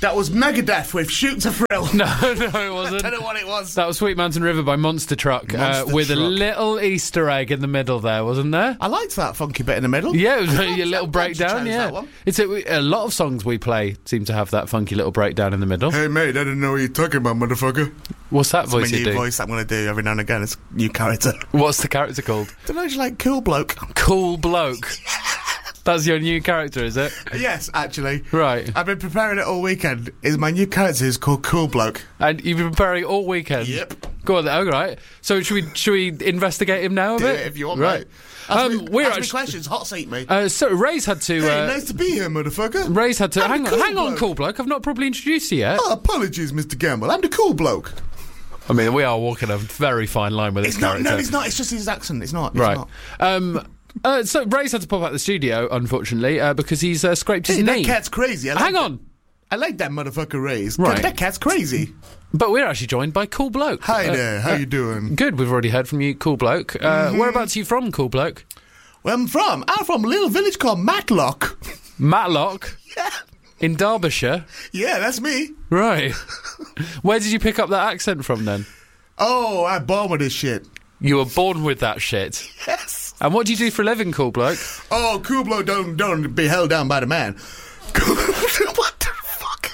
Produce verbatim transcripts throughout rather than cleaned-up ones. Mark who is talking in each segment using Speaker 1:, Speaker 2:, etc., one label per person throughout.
Speaker 1: That was Megadeth with Shoot to Thrill.
Speaker 2: No, no, it wasn't.
Speaker 1: I don't know what it was.
Speaker 2: That was Sweet Mountain River by Monster Truck,
Speaker 1: Monster
Speaker 2: uh, with
Speaker 1: Truck.
Speaker 2: a little Easter egg in the middle there, wasn't there?
Speaker 1: I liked that funky bit in the middle.
Speaker 2: Yeah, it was a
Speaker 1: I'd
Speaker 2: little
Speaker 1: chose
Speaker 2: breakdown,
Speaker 1: that
Speaker 2: yeah.
Speaker 1: one.
Speaker 2: It's a, a lot of songs we play seem to have that funky little breakdown in the middle.
Speaker 1: Hey, mate, I didn't know what you're talking about, motherfucker.
Speaker 2: What's that
Speaker 1: It's my
Speaker 2: voice you
Speaker 1: new
Speaker 2: do?
Speaker 1: voice I'm going to do every now and again. It's a new character.
Speaker 2: What's the character called?
Speaker 1: Don't know, it's like Cool Bloke.
Speaker 2: Cool Bloke. That's your new character, is it?
Speaker 1: Yes, actually.
Speaker 2: Right.
Speaker 1: I've been preparing it all weekend. Is my new character is called Cool Bloke.
Speaker 2: And you've been preparing all weekend?
Speaker 1: Yep.
Speaker 2: Go on then, all right. So should we should we investigate him now a
Speaker 1: Do
Speaker 2: bit?
Speaker 1: it if you want,
Speaker 2: right.
Speaker 1: mate. Ask
Speaker 2: Um,
Speaker 1: me,
Speaker 2: we're
Speaker 1: ask me
Speaker 2: actu-
Speaker 1: questions. Hot seat me.
Speaker 2: Uh, so Ray's had to.
Speaker 1: Hey,
Speaker 2: Uh,
Speaker 1: nice to be here, motherfucker.
Speaker 2: Ray's had to.
Speaker 1: I'm
Speaker 2: Hang
Speaker 1: the
Speaker 2: on,
Speaker 1: cool
Speaker 2: hang on,
Speaker 1: bloke.
Speaker 2: Cool Bloke. I've not properly introduced you yet.
Speaker 1: Oh, apologies, Mister Gamble. I'm the Cool Bloke.
Speaker 2: I mean, we are walking a very fine line with this
Speaker 1: It's not.
Speaker 2: character.
Speaker 1: No, it's not. It's just his accent. It's not. It's
Speaker 2: Right.
Speaker 1: Not.
Speaker 2: Um, uh, so Ray's had to pop out the studio, unfortunately, uh, because he's uh, scraped his
Speaker 1: Hey, that
Speaker 2: knee.
Speaker 1: cat's crazy. I like
Speaker 2: Hang
Speaker 1: that-
Speaker 2: on.
Speaker 1: I like that motherfucker Rays.
Speaker 2: Right.
Speaker 1: That cat's crazy.
Speaker 2: But we're actually joined by Cool Bloke.
Speaker 1: Hi
Speaker 2: Uh,
Speaker 1: there. How you doing?
Speaker 2: Good, we've already heard from you, Cool Bloke. Uh,
Speaker 1: Mm-hmm.
Speaker 2: Whereabouts are you from, Cool Bloke?
Speaker 1: Where I'm from? I'm from a little village called Matlock.
Speaker 2: Matlock,
Speaker 1: Yeah.
Speaker 2: in Derbyshire.
Speaker 1: Yeah, that's me.
Speaker 2: Right. Where did you pick up that accent from, then?
Speaker 1: Oh, I'm born with this shit.
Speaker 2: You were born with that shit.
Speaker 1: Yes.
Speaker 2: And what do you do for a living, Cool Bloke?
Speaker 1: Oh, Cool Bloke don't don't be held down by the man. What the fuck?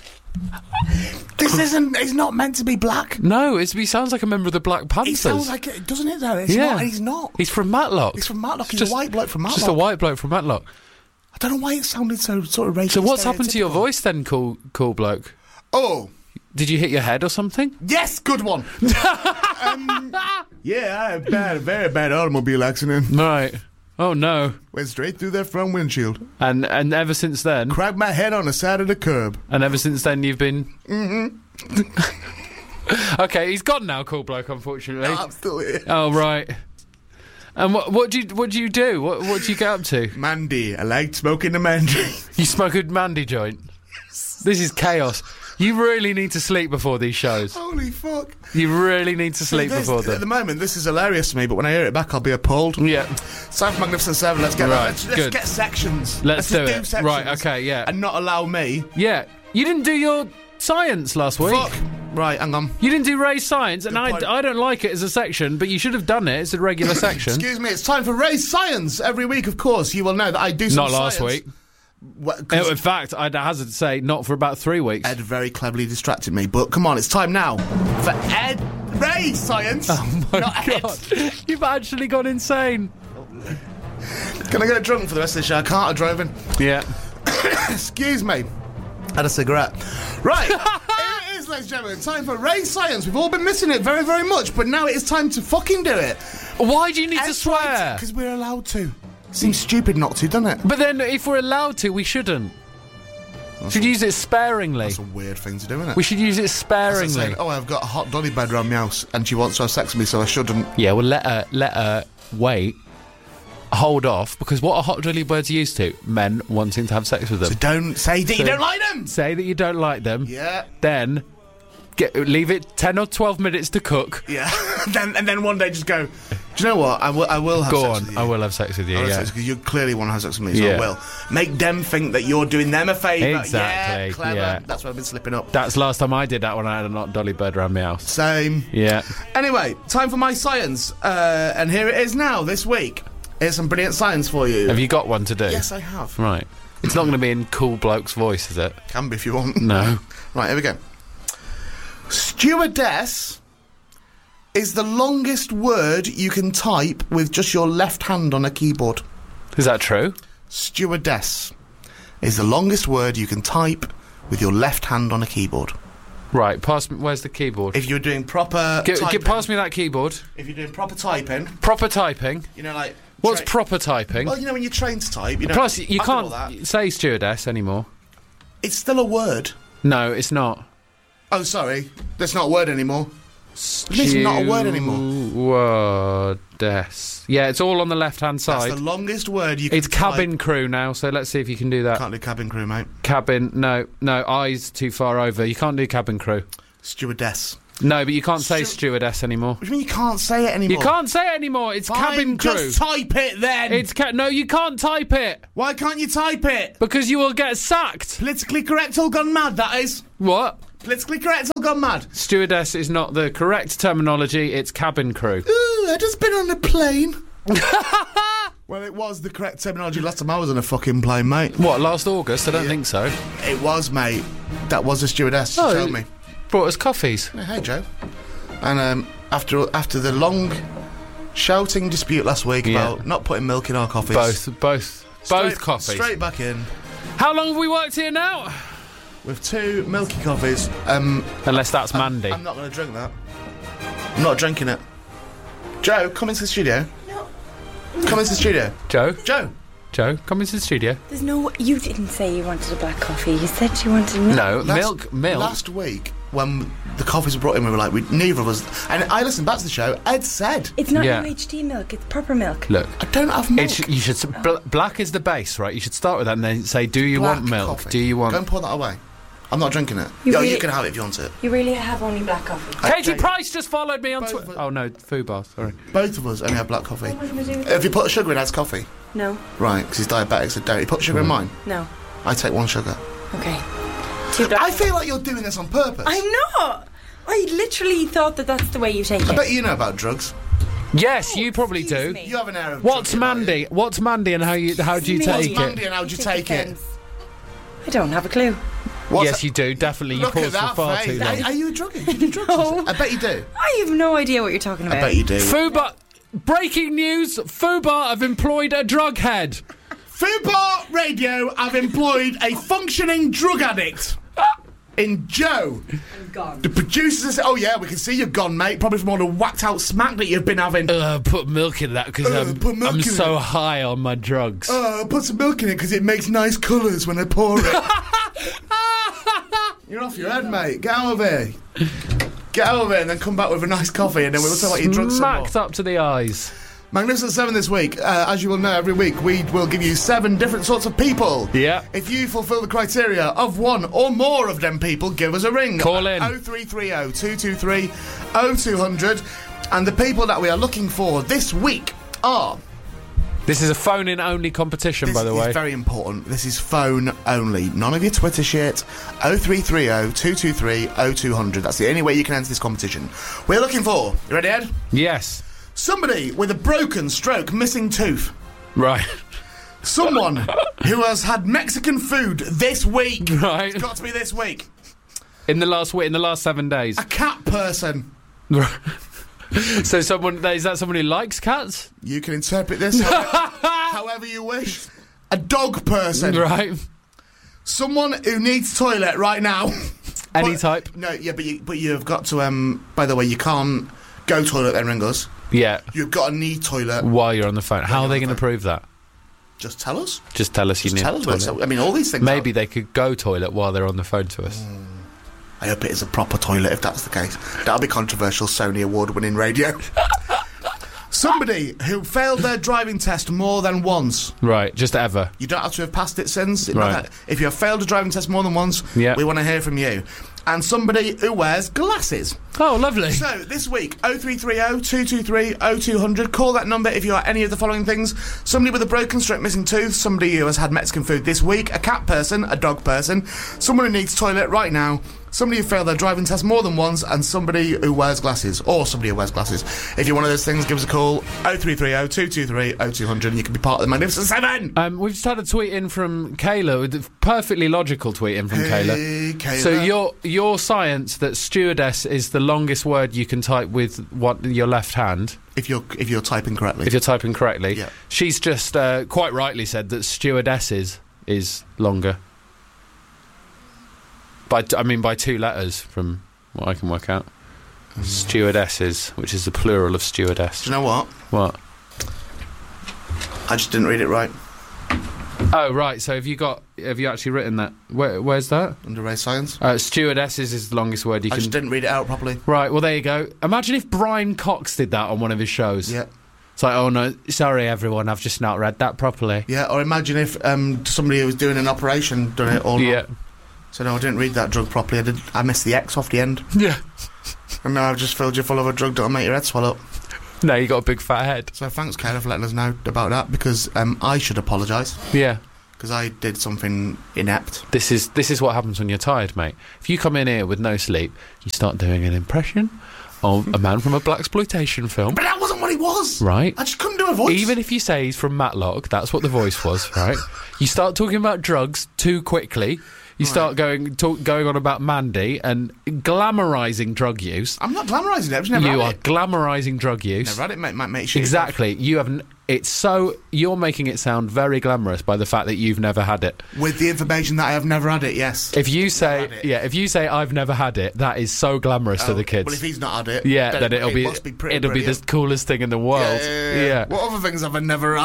Speaker 1: This isn't. It's not meant to be black.
Speaker 2: No, it's, he sounds like a member of the Black Panthers.
Speaker 1: He sounds like it, doesn't it? Though it's
Speaker 2: Yeah.
Speaker 1: not. He's not.
Speaker 2: He's from Matlock.
Speaker 1: He's from Matlock. He's
Speaker 2: Just-
Speaker 1: a white bloke from Matlock.
Speaker 2: Just a white bloke from Matlock.
Speaker 1: I don't know why it sounded so sort of racist.
Speaker 2: So what's happened to your
Speaker 1: stereotypical.
Speaker 2: voice then, Cool Cool Bloke?
Speaker 1: Oh,
Speaker 2: Did you hit your head or something?
Speaker 1: yes, good one. um, yeah, I had bad, a very bad automobile accident.
Speaker 2: Right. Oh no.
Speaker 1: Went straight through their front windshield.
Speaker 2: And and ever since then,
Speaker 1: Cracked my head on the side of the curb.
Speaker 2: and ever since then you've been. Mm-hmm. Okay, he's gone now, Cool Bloke. Unfortunately.
Speaker 1: I'm still here.
Speaker 2: Oh right. And what what do you what do you do? What what do you get up to?
Speaker 1: Mandy, I liked smoking the Mandy.
Speaker 2: You smoke a Mandy joint. This is chaos. You really need to sleep before these shows.
Speaker 1: Holy fuck.
Speaker 2: You really need to sleep
Speaker 1: This-
Speaker 2: before
Speaker 1: At the
Speaker 2: them.
Speaker 1: moment, this is hilarious to me, but when I hear it back, I'll be appalled.
Speaker 2: Yeah.
Speaker 1: South Magnificent Seven, let's get
Speaker 2: Right,
Speaker 1: let's, let's
Speaker 2: good.
Speaker 1: get sections.
Speaker 2: Let's
Speaker 1: just
Speaker 2: do it.
Speaker 1: sections
Speaker 2: Right, okay, yeah.
Speaker 1: And not allow me.
Speaker 2: Yeah. You didn't do your science last week.
Speaker 1: Fuck. Right, hang on.
Speaker 2: You didn't do Ray's science, and
Speaker 1: Good
Speaker 2: I,
Speaker 1: point.
Speaker 2: I don't like it as a section, but you should have done it. It's a regular section.
Speaker 1: Excuse me, it's time for Ray's Science. Every week, of course, you will know that I do some
Speaker 2: Not last
Speaker 1: science.
Speaker 2: week.
Speaker 1: Well, 'cause
Speaker 2: In fact, I'd hazard to say not for about three weeks.
Speaker 1: Ed very cleverly distracted me, but come on, it's time now for Ed Ray's Science.
Speaker 2: Oh my
Speaker 1: not
Speaker 2: God.
Speaker 1: Ed.
Speaker 2: You've actually gone insane.
Speaker 1: Can I get drunk for the rest of the show? I can't, I'm driving.
Speaker 2: Yeah.
Speaker 1: Excuse me. Had a cigarette. Right. Here it is, ladies and gentlemen. Time for Ray's Science. We've all been missing it very, very much, but now it is time to fucking do it.
Speaker 2: Why do you need to swear?
Speaker 1: Because we're allowed to. Seems stupid not to, doesn't it?
Speaker 2: But then, if we're allowed to, we shouldn't. Should use it sparingly.
Speaker 1: That's a weird thing to do, isn't it?
Speaker 2: We should use it
Speaker 1: That's like
Speaker 2: sparingly.
Speaker 1: saying, oh, I've got a hot dolly bed around my house and she wants to have sex with me, so I shouldn't.
Speaker 2: Yeah, well, let her, let her wait, hold off, because what are hot dolly birds used to? Men wanting to have sex with them.
Speaker 1: So don't say that you
Speaker 2: So-
Speaker 1: don't like them!
Speaker 2: Say that you don't like them,
Speaker 1: Yeah.
Speaker 2: then get, leave it ten or twelve minutes to cook.
Speaker 1: Yeah. then And then one day just go, do you know what? I will, I will have
Speaker 2: Go
Speaker 1: sex
Speaker 2: on,
Speaker 1: with you.
Speaker 2: I will have sex with you,
Speaker 1: I'll have
Speaker 2: yeah.
Speaker 1: sex because you clearly want to have sex with me, so
Speaker 2: Yeah.
Speaker 1: I will. Make them think that you're doing them a favour.
Speaker 2: Exactly,
Speaker 1: Yeah, clever.
Speaker 2: yeah.
Speaker 1: That's where I've been slipping up.
Speaker 2: That's last time I did that when I had a hot dolly bird around my house.
Speaker 1: Same.
Speaker 2: Yeah.
Speaker 1: Anyway, time for my science. Uh, and here it is now, this week. Here's some brilliant science for you.
Speaker 2: Have you got one to do?
Speaker 1: Yes, I have.
Speaker 2: Right. It's not going to be in Cool Bloke's voice, is it?
Speaker 1: Can be if you want.
Speaker 2: No.
Speaker 1: Right, here we go. Stewardess is the longest word you can type with just your left hand on a keyboard.
Speaker 2: Is that true?
Speaker 1: Stewardess is the longest word you can type with your left hand on a keyboard.
Speaker 2: Right, pass me, where's the keyboard?
Speaker 1: If you're doing proper
Speaker 2: Get,
Speaker 1: typing,
Speaker 2: get pass me that keyboard.
Speaker 1: if you're doing proper typing,
Speaker 2: Proper typing.
Speaker 1: you know, like
Speaker 2: What's
Speaker 1: tra-
Speaker 2: proper typing?
Speaker 1: well, you know, when you're trained to type, you know.
Speaker 2: Plus, you
Speaker 1: I do all that.
Speaker 2: can't say stewardess anymore.
Speaker 1: It's still a word.
Speaker 2: No, it's not.
Speaker 1: Oh, sorry, that's not a word anymore. It means it's not a word anymore.
Speaker 2: Stewardess. Yeah, it's all on the left-hand
Speaker 1: That's
Speaker 2: side.
Speaker 1: the longest word you can
Speaker 2: It's
Speaker 1: type.
Speaker 2: cabin crew now, so let's see if you can do that.
Speaker 1: Can't do cabin crew, mate.
Speaker 2: Cabin, no, no, eyes too far over. You can't do cabin crew.
Speaker 1: Stewardess.
Speaker 2: No, but you can't say
Speaker 1: Stu-
Speaker 2: stewardess anymore.
Speaker 1: What do you mean you can't say it anymore?
Speaker 2: You can't say it anymore. It's
Speaker 1: Fine,
Speaker 2: cabin crew.
Speaker 1: just type it then.
Speaker 2: It's ca- no, you can't type it
Speaker 1: Why can't you type it?
Speaker 2: because you will get sacked.
Speaker 1: Politically correct all gone mad, that is.
Speaker 2: What?
Speaker 1: Politically correct all gone mad.
Speaker 2: Stewardess is not the correct terminology. It's cabin crew.
Speaker 1: Ooh, I just been on a plane. Well, it was the correct terminology last time I was on a fucking plane, mate.
Speaker 2: What? Last August? I don't
Speaker 1: Yeah.
Speaker 2: think so.
Speaker 1: It was, mate. That was a stewardess.
Speaker 2: Oh,
Speaker 1: She told me.
Speaker 2: Brought us coffees.
Speaker 1: Yeah, hey, Joe. And um, after after the long shouting dispute last week
Speaker 2: Yeah.
Speaker 1: about not putting milk in our coffees,
Speaker 2: Both, both,
Speaker 1: straight,
Speaker 2: both coffees.
Speaker 1: straight back in
Speaker 2: How long have we worked here now?
Speaker 1: with two milky coffees. Um,
Speaker 2: Unless that's Mandy.
Speaker 1: I'm not going to drink that. I'm not drinking it. Joe, come into the studio.
Speaker 3: No.
Speaker 1: Come into the studio.
Speaker 2: Joe,
Speaker 1: Joe.
Speaker 2: Joe, come into the studio.
Speaker 3: There's no... You didn't say you wanted a black coffee. You said you wanted milk.
Speaker 2: No,
Speaker 1: Last-
Speaker 2: milk, milk.
Speaker 1: Last week, when the coffees were brought in, we were like, we, neither of us. And I listened back to the show. Ed said,
Speaker 3: It's not
Speaker 2: Yeah.
Speaker 3: U H T milk. It's proper milk.
Speaker 2: Look,
Speaker 1: I don't have milk.
Speaker 2: it's, you should. s- Bl- black is the base, right? You should start with that and then say, "Do you
Speaker 1: Black
Speaker 2: want milk?
Speaker 1: coffee.
Speaker 2: Do you want?"
Speaker 1: Go and pour that away. I'm not drinking it.
Speaker 3: You
Speaker 1: Yo,
Speaker 3: really-
Speaker 1: you can have it if you want it.
Speaker 3: You really have only black coffee.
Speaker 2: Katie
Speaker 1: Okay.
Speaker 2: Price just followed me on
Speaker 1: Both
Speaker 2: Twitter.
Speaker 1: of-
Speaker 2: Oh no, Fubar. Sorry.
Speaker 1: Both of us only have black coffee.
Speaker 3: What am I doing with
Speaker 1: If you put sugar in, adds coffee.
Speaker 3: No.
Speaker 1: Right, because he's diabetic, so don't. You put sugar in mine.
Speaker 3: No.
Speaker 1: I take one sugar.
Speaker 3: Okay. Two black
Speaker 1: I feel like you're doing this on purpose.
Speaker 3: I'm not. I literally thought that that's the way you take
Speaker 1: I
Speaker 3: it.
Speaker 1: bet you know about drugs.
Speaker 2: Yes, you probably
Speaker 3: excuse
Speaker 2: do.
Speaker 3: me.
Speaker 1: You have an air of.
Speaker 2: What's
Speaker 1: drug about
Speaker 2: Mandy?
Speaker 1: you.
Speaker 2: What's Mandy, and how you how do you
Speaker 3: Excuse me.
Speaker 2: take
Speaker 1: What's
Speaker 2: it?
Speaker 1: Mandy and how'd you
Speaker 3: Take
Speaker 1: take it?
Speaker 3: offence. I don't have a clue.
Speaker 1: What's
Speaker 2: Yes, you do. Definitely, you
Speaker 1: Look at
Speaker 2: paused for
Speaker 1: that
Speaker 2: far
Speaker 1: face.
Speaker 2: too long.
Speaker 1: Are, are you a druggie? Do you do drugs?
Speaker 3: No.
Speaker 1: I bet you do.
Speaker 3: I have no idea what you're talking about.
Speaker 1: I bet you do.
Speaker 2: Fubar. Breaking news: Fubar have employed a drug head.
Speaker 1: Fubar Radio have employed a functioning drug addict. In Joe.
Speaker 3: I'm gone.
Speaker 1: The producers say, oh yeah, we can see you're gone, mate. Probably from all the whacked out smack that you've been having.
Speaker 2: Uh, put milk in that because
Speaker 1: Uh,
Speaker 2: I'm,
Speaker 1: put milk
Speaker 2: I'm
Speaker 1: in
Speaker 2: so
Speaker 1: it.
Speaker 2: high on my drugs.
Speaker 1: Uh, put some milk in it because it makes nice colours when I pour it. You're off your head, mate. Get out of here. Get out of here and then come back with a nice coffee and then we'll talk about your drugs some more.
Speaker 2: Smacked up to the eyes.
Speaker 1: Magnificent Seven this week. Uh, as you will know, every week we will give you seven different sorts of people.
Speaker 2: Yeah.
Speaker 1: If you fulfil the criteria of one or more of them people, give us a ring.
Speaker 2: Call in.
Speaker 1: oh three three oh, two two three, oh two hundred. And the people that we are looking for this week are...
Speaker 2: This is a phone-in only competition,
Speaker 1: This
Speaker 2: by the
Speaker 1: is
Speaker 2: way.
Speaker 1: very important. This is phone only. None of your Twitter shit. oh three three oh, two two three, oh two hundred. That's the only way you can enter this competition. We're looking for... You ready, Ed?
Speaker 2: Yes.
Speaker 1: Somebody with a broken, stroke, missing tooth.
Speaker 2: Right.
Speaker 1: Someone who has had Mexican food this week.
Speaker 2: Right.
Speaker 1: It's got to be this week.
Speaker 2: In the last week, in the last seven days.
Speaker 1: A cat person.
Speaker 2: So someone is that someone who likes cats?
Speaker 1: You can interpret this however, however you wish. A dog person.
Speaker 2: Right.
Speaker 1: Someone who needs toilet right now.
Speaker 2: Any
Speaker 1: But-
Speaker 2: type.
Speaker 1: No, yeah, but you, but you've got to. Um. By the way, you can't go toilet then ring us.
Speaker 2: Yeah.
Speaker 1: You've got to need toilet.
Speaker 2: While you're on the phone. How
Speaker 1: you're
Speaker 2: are they
Speaker 1: on the
Speaker 2: going to
Speaker 1: phone.
Speaker 2: prove that?
Speaker 1: Just tell us.
Speaker 2: Just tell us you
Speaker 1: Just
Speaker 2: need
Speaker 1: tell us.
Speaker 2: toilet.
Speaker 1: Where it's- I mean, all these things.
Speaker 2: Maybe
Speaker 1: are-
Speaker 2: they could go toilet while they're on the phone to us.
Speaker 1: I hope it is a proper toilet if that's the case. That'll be controversial. Sony award-winning radio. Somebody who failed their driving test more than once.
Speaker 2: Right. Just ever.
Speaker 1: You don't have to have passed it since. It
Speaker 2: Right.
Speaker 1: might- If you have failed a driving test more than once,
Speaker 2: Yeah.
Speaker 1: we want to hear from you. And somebody who wears glasses.
Speaker 2: Oh, lovely.
Speaker 1: So, this week, oh three three oh, two two three, oh two hundred. Call that number if you are any of the following things. Somebody with a broken, stroke, missing tooth. Somebody who has had Mexican food this week. A cat person. A dog person. Someone who needs toilet right now. Somebody who failed their driving test more than once. And somebody who wears glasses. Or somebody who wears glasses. If you're one of those things, give us a call. oh three three oh, two two three, oh two hundred. And you can be part of the Magnificent Seven.
Speaker 2: Um, we've just had a tweet in from Kayla, with a perfectly logical tweet in from Kayla.
Speaker 1: Hey, Kayla.
Speaker 2: So your your science that stewardess is the longest word you can type with what your left hand,
Speaker 1: If you're, if you're typing correctly.
Speaker 2: if you're typing correctly.
Speaker 1: Yeah.
Speaker 2: She's just uh, quite rightly said that stewardesses is longer. By t- I mean by two letters from what I can work out.
Speaker 1: Mm.
Speaker 2: Stewardesses, which is the plural of stewardess.
Speaker 1: Do you know what?
Speaker 2: What?
Speaker 1: I just didn't read it right.
Speaker 2: Oh right. So have you got? Have you actually written that? Where, where's that?
Speaker 1: Under Ray Science.
Speaker 2: Uh, stewardesses is the longest word you
Speaker 1: I
Speaker 2: can.
Speaker 1: just didn't read it out properly.
Speaker 2: Right. Well, there you go. Imagine if Brian Cox did that on one of his shows.
Speaker 1: Yeah.
Speaker 2: It's like, oh no, sorry everyone, I've just not read that properly.
Speaker 1: Yeah, or imagine if um, somebody who was doing an operation done it all.
Speaker 2: Yeah.
Speaker 1: So no, I didn't read that drug properly. I did. I missed the X off the end.
Speaker 2: Yeah.
Speaker 1: And now I've just filled you full of a drug that'll make your head swell up.
Speaker 2: No, you got a big fat head.
Speaker 1: So thanks, Kayla, for letting us know about that, because um, I should apologise.
Speaker 2: Yeah.
Speaker 1: Because I did something inept.
Speaker 2: This is this is what happens when you're tired, mate. If you come in here with no sleep, you start doing an impression of a man from a blaxploitation film.
Speaker 1: But that wasn't what he was!
Speaker 2: Right.
Speaker 1: I just couldn't do a voice.
Speaker 2: Even if you say he's from Matlock, that's what the voice was, right? You start talking about drugs too quickly. You start
Speaker 1: Right.
Speaker 2: going talk, going on about Mandy and glamorising drug use.
Speaker 1: I'm not glamorising it, I've just never
Speaker 2: You
Speaker 1: had
Speaker 2: are
Speaker 1: it.
Speaker 2: glamorising drug use.
Speaker 1: Never had it, mate, mate, mate. Shit
Speaker 2: Exactly. You have. N- it's so you're making it sound very glamorous by the fact that you've never had it.
Speaker 1: With the information that I have never had it, yes.
Speaker 2: If you say,
Speaker 1: had it.
Speaker 2: yeah, if you say I've never had it, that is so glamorous to
Speaker 1: Oh,
Speaker 2: the kids.
Speaker 1: Well, if he's not had it,
Speaker 2: yeah, then, it'll
Speaker 1: it
Speaker 2: be,
Speaker 1: must be pretty
Speaker 2: it'll be
Speaker 1: brilliant.
Speaker 2: the coolest thing in the world.
Speaker 1: Yeah, yeah, yeah,
Speaker 2: yeah.
Speaker 1: What other things have I never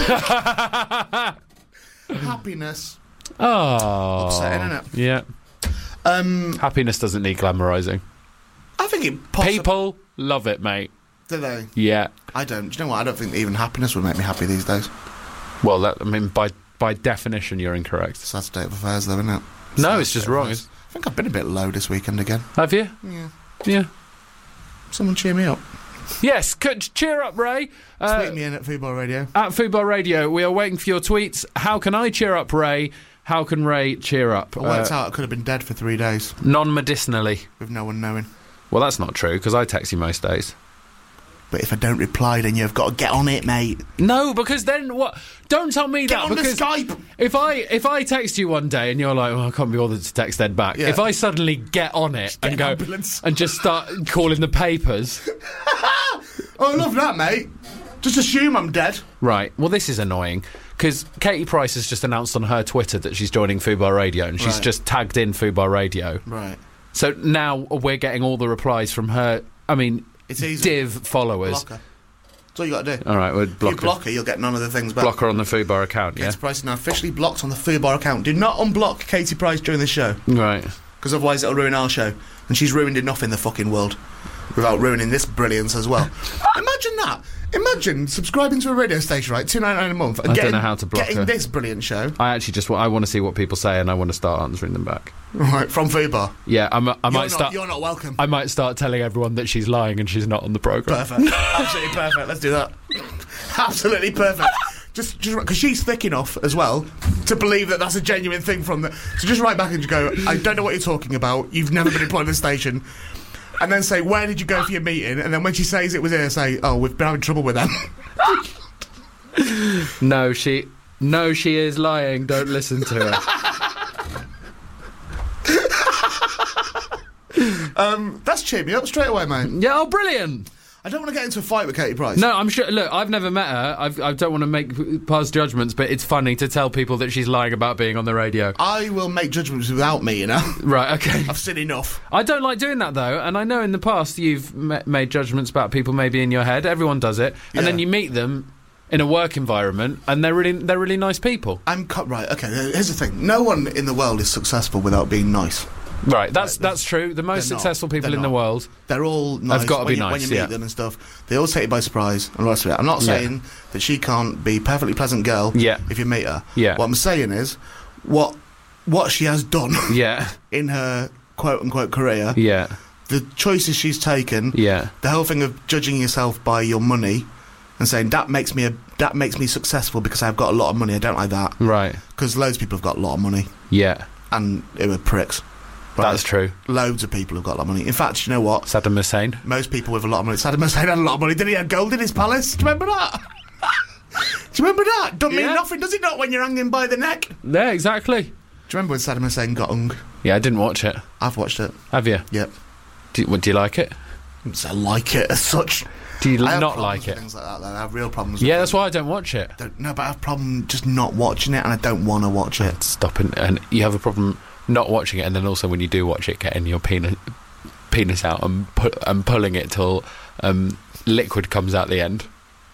Speaker 1: had? Happiness.
Speaker 2: Oh,
Speaker 1: Upsetting, innit?
Speaker 2: Yeah.
Speaker 1: Um,
Speaker 2: Happiness doesn't need glamorising.
Speaker 1: I think it possibly...
Speaker 2: People love it, mate.
Speaker 1: Do they?
Speaker 2: Yeah.
Speaker 1: I don't. Do you know what? I don't think even happiness would make me happy these days.
Speaker 2: Well, that, I mean, by by definition, you're incorrect.
Speaker 1: Sad state of affairs, though, isn't it?
Speaker 2: No,
Speaker 1: Sad
Speaker 2: it's just
Speaker 1: state of
Speaker 2: wrong.
Speaker 1: affairs. I think I've been a bit low this weekend again.
Speaker 2: Have you?
Speaker 1: Yeah.
Speaker 2: Yeah.
Speaker 1: Someone cheer me up.
Speaker 2: Yes. Could, cheer up, Ray. Uh,
Speaker 1: Tweet me in at Football Radio.
Speaker 2: At Football Radio, we are waiting for your tweets. How can I cheer up, Ray? How can Ray cheer up?
Speaker 1: I worked
Speaker 2: Uh,
Speaker 1: out I could have been dead for three days
Speaker 2: non-medicinally.
Speaker 1: with no one knowing.
Speaker 2: Well, that's not true, because I text you most days.
Speaker 1: But if I don't reply, then you've got to get on it, mate.
Speaker 2: No, because then what? Don't tell me
Speaker 1: Get
Speaker 2: that,
Speaker 1: on the
Speaker 2: because
Speaker 1: Skype.
Speaker 2: if I if I text you one day and you're like, oh, I can't be bothered to text Ed back.
Speaker 1: Yeah.
Speaker 2: If I suddenly get on it
Speaker 1: get
Speaker 2: and
Speaker 1: an
Speaker 2: go
Speaker 1: ambulance.
Speaker 2: and just start calling the papers,
Speaker 1: Oh, I love that, mate. Just assume I'm dead.
Speaker 2: right? Well, this is annoying because Katie Price has just announced on her Twitter that she's joining Fubar Radio, and she's
Speaker 1: Right.
Speaker 2: just tagged in Fubar Radio.
Speaker 1: Right.
Speaker 2: So now we're getting all the replies from her. I mean,
Speaker 1: It's easy.
Speaker 2: div followers.
Speaker 1: Block her. That's all you got to do.
Speaker 2: All right, we'll
Speaker 1: If you
Speaker 2: block her.
Speaker 1: block her, you'll get none of the things back.
Speaker 2: Block her on the Fubar account. Yeah.
Speaker 1: Katie Price is now officially blocked on the Fubar account. Do not unblock Katie Price during this show,
Speaker 2: Right.
Speaker 1: because otherwise it'll ruin our show. And she's ruined enough in the fucking world without ruining this brilliance as well. Imagine that. Imagine subscribing to a radio station, right, two ninety-nine a month, and
Speaker 2: I don't
Speaker 1: getting,
Speaker 2: know how to block
Speaker 1: getting
Speaker 2: her.
Speaker 1: this brilliant show,
Speaker 2: I actually just want. I want to see what people say, and I want to start answering them back.
Speaker 1: right, from Fubar.
Speaker 2: Yeah, I'm, I
Speaker 1: You're
Speaker 2: might
Speaker 1: not,
Speaker 2: start.
Speaker 1: you're not welcome.
Speaker 2: I might start telling everyone that she's lying and she's not on the program.
Speaker 1: Perfect. Absolutely perfect. Let's do that. Absolutely perfect. Just, just because she's thick enough as well to believe that that's a genuine thing from the. So just write back and just go, I don't know what you're talking about. You've never been employed at the station. And then say, where did you go for your meeting? And then when she says it was here, say, oh, we've been having trouble with them.
Speaker 2: No, she. No, she is lying. Don't listen to her.
Speaker 1: um, that's cheered me up straight away, mate.
Speaker 2: Yeah. Oh, brilliant.
Speaker 1: I don't want to get into a fight with Katie Price.
Speaker 2: No, I'm sure. Look, I've never met her. I've, I don't want to make past judgments, but it's funny to tell people that she's lying about being on the radio.
Speaker 1: I will make judgments without me, you know.
Speaker 2: Right. Okay.
Speaker 1: I've seen enough.
Speaker 2: I don't like doing that though, and I know in the past you've ma- made judgments about people maybe in your head. Everyone does it, and
Speaker 1: Yeah.
Speaker 2: then you meet them in a work environment, and they're really they're really nice people.
Speaker 1: I'm cut right. Okay, here's the thing. No one in the world is successful without being nice.
Speaker 2: Right. That's
Speaker 1: Right,
Speaker 2: that's true. The most
Speaker 1: they're not.
Speaker 2: successul people
Speaker 1: They're
Speaker 2: in the
Speaker 1: not.
Speaker 2: world.
Speaker 1: They're all nice.
Speaker 2: gotta
Speaker 1: when
Speaker 2: be
Speaker 1: you, When
Speaker 2: nice,
Speaker 1: you meet
Speaker 2: yeah.
Speaker 1: them and stuff, they always take you by surprise and all the rest of it. I'm not
Speaker 2: Yeah.
Speaker 1: saying that she can't be a perfectly pleasant girl
Speaker 2: Yeah.
Speaker 1: if you meet her.
Speaker 2: Yeah.
Speaker 1: What I'm saying is, what what she has done
Speaker 2: Yeah.
Speaker 1: in her quote-unquote career,
Speaker 2: Yeah.
Speaker 1: the choices she's taken,
Speaker 2: Yeah.
Speaker 1: the whole thing of judging yourself by your money and saying, that makes me a, that makes me successful because I've got a lot of money. I don't like that.
Speaker 2: Right.
Speaker 1: Because loads of people have got a lot of money
Speaker 2: Yeah.
Speaker 1: and they were pricks. Right?
Speaker 2: That's true.
Speaker 1: Loads of people have got a lot of money. In fact, you know what?
Speaker 2: Saddam Hussein.
Speaker 1: Most people with a lot of money. Saddam Hussein had a lot of money. Did he have gold in his palace? Do you remember that? Do you remember that? Don't mean
Speaker 2: Yeah.
Speaker 1: nothing, does it not, when you're hanging by the neck? Do you
Speaker 2: Yeah. Exactly.
Speaker 1: remember when Saddam Hussein got hung?
Speaker 2: Yeah. I didn't watch it.
Speaker 1: I've watched it.
Speaker 2: Have you?
Speaker 1: Yep.
Speaker 2: Do you, what, do you like it?
Speaker 1: So I like it as such.
Speaker 2: Do you
Speaker 1: I have
Speaker 2: not
Speaker 1: problems
Speaker 2: like
Speaker 1: with
Speaker 2: it?
Speaker 1: Things like that. Though. I have real problems.
Speaker 2: Yeah.
Speaker 1: with
Speaker 2: That's why I don't watch it.
Speaker 1: Don't, no, but I have a problem just not watching it, and I don't want to watch it.
Speaker 2: Stopping, and you have a problem not watching it, and then also when you do watch it, getting your penis penis out and pu- and pulling it till um, liquid comes out the end.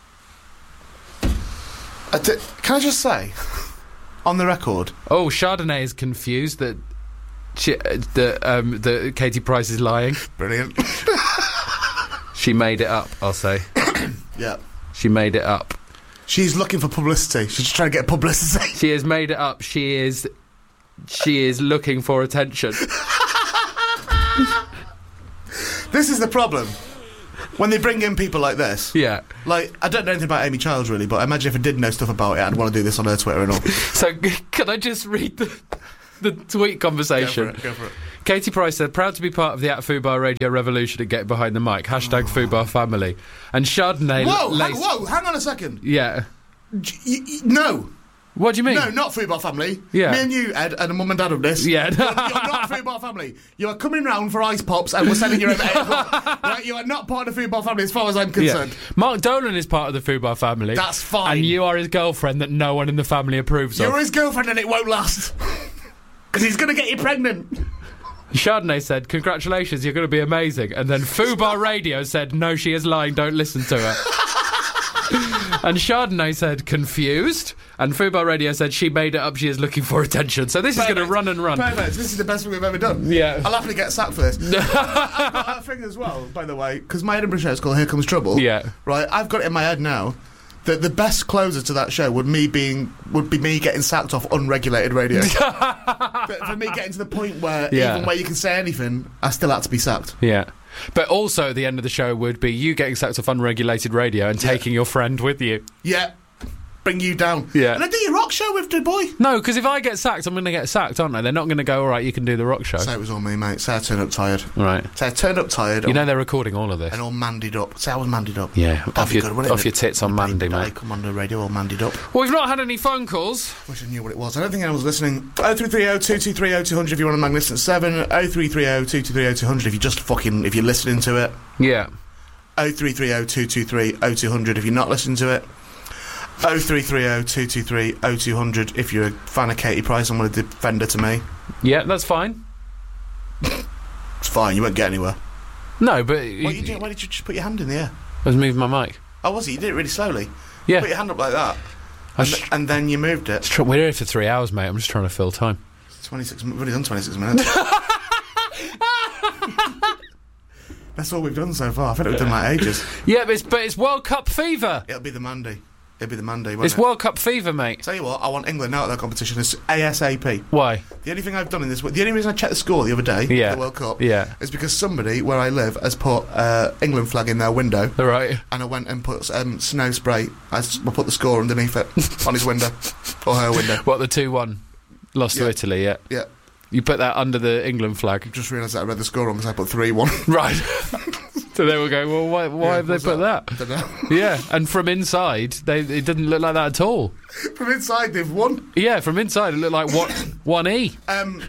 Speaker 1: I d- can I just say, on the record,
Speaker 2: Oh, Chardonnay is confused that she, uh, that um, that Katie Price is lying.
Speaker 1: brilliant.
Speaker 2: She made it up. I'll say
Speaker 1: Yeah.
Speaker 2: she made it up.
Speaker 1: She's looking for publicity. She's just trying to get publicity.
Speaker 2: She has made it up. She is she is looking for attention.
Speaker 1: This This is the problem. When they bring in people like this.
Speaker 2: Yeah.
Speaker 1: Like, I don't know anything about Amy Childs, really, but I imagine if I did know stuff about it, I'd want to do this on her Twitter and all.
Speaker 2: So, can I just read the, the tweet conversation?
Speaker 1: Go for it, go for it.
Speaker 2: Katie Price said, proud to be part of the at Fubar Radio revolution and get behind the mic. Hashtag oh. Fubar family. And Chardonnay...
Speaker 1: Whoa,
Speaker 2: lace-
Speaker 1: hang, whoa, hang on a second.
Speaker 2: Yeah.
Speaker 1: G- y- y- no.
Speaker 2: What do you mean?
Speaker 1: No, not Fubar family.
Speaker 2: Yeah.
Speaker 1: Me and you, Ed, and a mum and dad of this.
Speaker 2: Yeah.
Speaker 1: You're, you're not Fubar family. You are coming round for ice pops and we're sending you over eight o'clock. Right? You are not part of the Fubar family as far as I'm concerned.
Speaker 2: Yeah. Mark Dolan is part of the Fubar family.
Speaker 1: That's fine.
Speaker 2: And you are his girlfriend that no one in the family approves
Speaker 1: You're
Speaker 2: of.
Speaker 1: You're his girlfriend and it won't last. Because he's going to get you pregnant.
Speaker 2: Chardonnay said, congratulations, you're going to be amazing. And then Fubar Radio said, no, she is lying, don't listen to her. And Chardonnay said, confused. And Fubar Radio said, she made it up, she is looking for attention. So this Perfect. is going to run and run.
Speaker 1: Perfect. This is the best thing we've ever done.
Speaker 2: Yeah.
Speaker 1: I'll happily get sacked for this. I've got a thing as well, by the way, because my Edinburgh show is called Here Comes Trouble.
Speaker 2: Yeah.
Speaker 1: Right, I've got it in my head now that the best closer to that show would me being would be me getting sacked off unregulated radio. But for me getting to the point where
Speaker 2: yeah.
Speaker 1: even where you can say anything, I still had to be sacked.
Speaker 2: Yeah. But also at the end of the show would be you getting sacked off unregulated radio and yeah. taking your friend with you.
Speaker 1: Yeah. Bring you down.
Speaker 2: Yeah.
Speaker 1: And I do your rock show with the boy.
Speaker 2: No, because if I get sacked, I'm going to get sacked, aren't I? They're not going to go, all right, you can do the rock show.
Speaker 1: Say it was all me, mate. Say I turned up tired.
Speaker 2: Right.
Speaker 1: Say I turned up tired.
Speaker 2: You know they're recording all of this.
Speaker 1: And all mandied up. Say I was mandied up.
Speaker 2: Yeah.
Speaker 1: That'd
Speaker 2: off
Speaker 1: be
Speaker 2: your,
Speaker 1: good,
Speaker 2: off your tits on Mandy, mate.
Speaker 1: I come on the radio all mandied up.
Speaker 2: Well, we've not had any phone calls.
Speaker 1: Wish I knew what it was. I don't think anyone was listening. oh three three oh, two two three, oh two hundred if you're on a Magnificent seven. oh three three oh, two two three, oh two hundred if you just fucking... if you're listening to it.
Speaker 2: Yeah.
Speaker 1: oh three three oh, two two three, oh two hundred if you're not listening to it. oh three three oh, two two three, oh two hundred if you're a fan of Katie Price and want to defend her to me.
Speaker 2: Yeah, that's fine.
Speaker 1: It's fine, you won't get anywhere.
Speaker 2: No, but...
Speaker 1: What you doing? Why did you just put your hand in the air?
Speaker 2: I was moving my mic.
Speaker 1: Oh, was it? You did it really slowly?
Speaker 2: Yeah.
Speaker 1: Put your hand up like that. And, th- and then you moved it.
Speaker 2: Tr- we're here for three hours, mate. I'm just trying to fill time.
Speaker 1: twenty-six... We've already done twenty-six minutes. That's all we've done so far. I think we've done like ages.
Speaker 2: Yeah, but it's, but it's World Cup fever.
Speaker 1: It'll be the Monday. It'll be the Monday, won't
Speaker 2: It's
Speaker 1: it?
Speaker 2: World Cup fever, mate.
Speaker 1: Tell you what, I want England out of that competition as ASAP.
Speaker 2: Why?
Speaker 1: The only thing I've done in this... The only reason I checked the score the other day
Speaker 2: yeah.
Speaker 1: for the World Cup
Speaker 2: yeah.
Speaker 1: is because somebody, where I live, has put uh, England flag in their window.
Speaker 2: Right.
Speaker 1: And I went and put um, snow spray. I, s- I put the score underneath it on his window. Or her window.
Speaker 2: What, the two one? Lost
Speaker 1: yeah.
Speaker 2: to Italy, yeah?
Speaker 1: Yeah.
Speaker 2: You put that under the England flag?
Speaker 1: Just realised that I read the score wrong because I put three one.
Speaker 2: Right. So they were going, well, why, why
Speaker 1: yeah,
Speaker 2: have they put that?
Speaker 1: that? I don't know.
Speaker 2: Yeah, and from inside, they it didn't look like that at all.
Speaker 1: From inside, they've won.
Speaker 2: Yeah, from inside, it looked like one, one E.
Speaker 1: Um,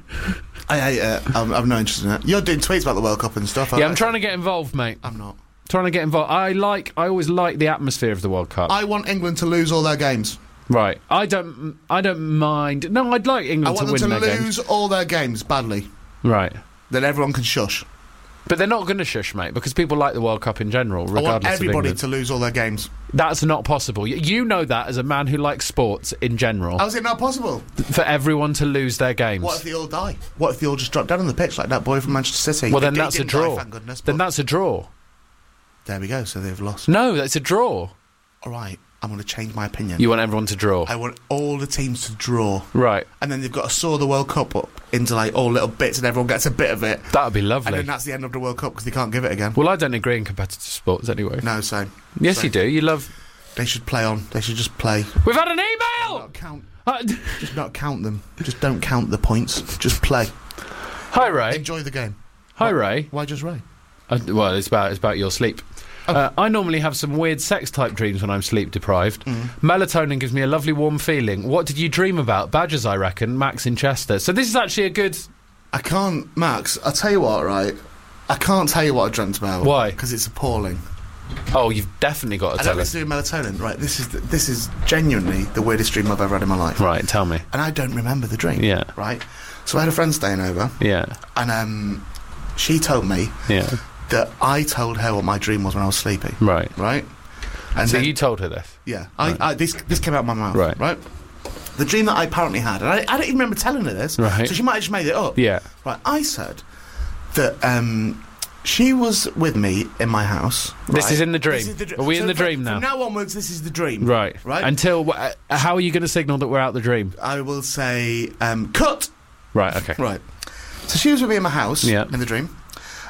Speaker 1: I hate it. I'm, I'm not interested in it. You're doing tweets about the World Cup and stuff.
Speaker 2: Yeah, I'm trying to get involved, mate.
Speaker 1: I'm not.
Speaker 2: Trying to get involved. I like, I always like the atmosphere of the World Cup.
Speaker 1: I want England to lose all their games.
Speaker 2: Right. I don't, I don't mind. No, I'd like England to win their games.
Speaker 1: I want them to lose all their games badly.
Speaker 2: Right.
Speaker 1: Then everyone can shush.
Speaker 2: But they're not going to shush, mate, because people like the World Cup in general, regardless
Speaker 1: I want everybody
Speaker 2: of England.
Speaker 1: to lose all their games.
Speaker 2: That's not possible. Y- you know that as a man who likes sports in general.
Speaker 1: How is it not possible?
Speaker 2: For everyone to lose their games.
Speaker 1: What if they all die? What if they all just drop down on the pitch like that boy from Manchester City?
Speaker 2: Well, then
Speaker 1: He- he
Speaker 2: that's a
Speaker 1: didn't
Speaker 2: draw.
Speaker 1: Die, thank goodness,
Speaker 2: then
Speaker 1: but-
Speaker 2: that's a draw.
Speaker 1: There we go, so they've lost.
Speaker 2: No, that's a draw.
Speaker 1: All right, I'm going to change my opinion.
Speaker 2: You want everyone to draw?
Speaker 1: I want all the teams to draw.
Speaker 2: Right.
Speaker 1: And then they've got to saw the World Cup up into, like, all little bits and everyone gets a bit of it.
Speaker 2: That would be lovely.
Speaker 1: And then that's the end of the World Cup because they can't give it again.
Speaker 2: Well, I don't agree in competitive sports anyway.
Speaker 1: No, same.
Speaker 2: Yes,
Speaker 1: same.
Speaker 2: you do. You love...
Speaker 1: They should play on. They should just play.
Speaker 2: We've had an email!
Speaker 1: Not count.
Speaker 2: Uh,
Speaker 1: just not count them. Just don't count the points. Just play.
Speaker 2: Hi, Ray.
Speaker 1: Enjoy the game.
Speaker 2: Hi,
Speaker 1: Why,
Speaker 2: Ray.
Speaker 1: Why just Ray?
Speaker 2: Uh, well, it's about, it's about your sleep.
Speaker 1: Oh.
Speaker 2: Uh, I normally have some weird sex-type dreams when I'm sleep-deprived.
Speaker 1: Mm.
Speaker 2: Melatonin gives me a lovely warm feeling. What did you dream about? Badgers, I reckon. Max in Chester. So this is actually a good...
Speaker 1: I can't... Max, I'll tell you what, right? I can't tell you what I dreamt about.
Speaker 2: Why?
Speaker 1: Because it's appalling.
Speaker 2: Oh, you've definitely got to
Speaker 1: I
Speaker 2: tell
Speaker 1: don't
Speaker 2: us.
Speaker 1: do melatonin. Right, this is the, this is genuinely the weirdest dream I've ever had in my life.
Speaker 2: Right, tell me.
Speaker 1: And I don't remember the dream.
Speaker 2: Yeah.
Speaker 1: Right? So I had a friend staying over.
Speaker 2: Yeah.
Speaker 1: And um, she told me...
Speaker 2: Yeah.
Speaker 1: that I told her what my dream was when I was sleeping.
Speaker 2: Right.
Speaker 1: Right? And
Speaker 2: so
Speaker 1: then,
Speaker 2: you told her this?
Speaker 1: Yeah.
Speaker 2: Right.
Speaker 1: I, I, this this came out of my mouth.
Speaker 2: Right.
Speaker 1: Right? The dream that I apparently had, and I, I don't even remember telling her this,
Speaker 2: Right.
Speaker 1: so she might have just made it up.
Speaker 2: Yeah.
Speaker 1: Right, I said that um, she was with me in my house.
Speaker 2: This
Speaker 1: right?
Speaker 2: is in the dream.
Speaker 1: This is the dr-
Speaker 2: Are we
Speaker 1: so
Speaker 2: in the
Speaker 1: from,
Speaker 2: dream now?
Speaker 1: From now onwards, this is the dream.
Speaker 2: Right.
Speaker 1: Right?
Speaker 2: Until... wh- uh, how are you going to signal that we're out the dream?
Speaker 1: I will say, um, cut!
Speaker 2: Right, okay.
Speaker 1: Right. So she was with me in my house
Speaker 2: Yeah.
Speaker 1: in the dream.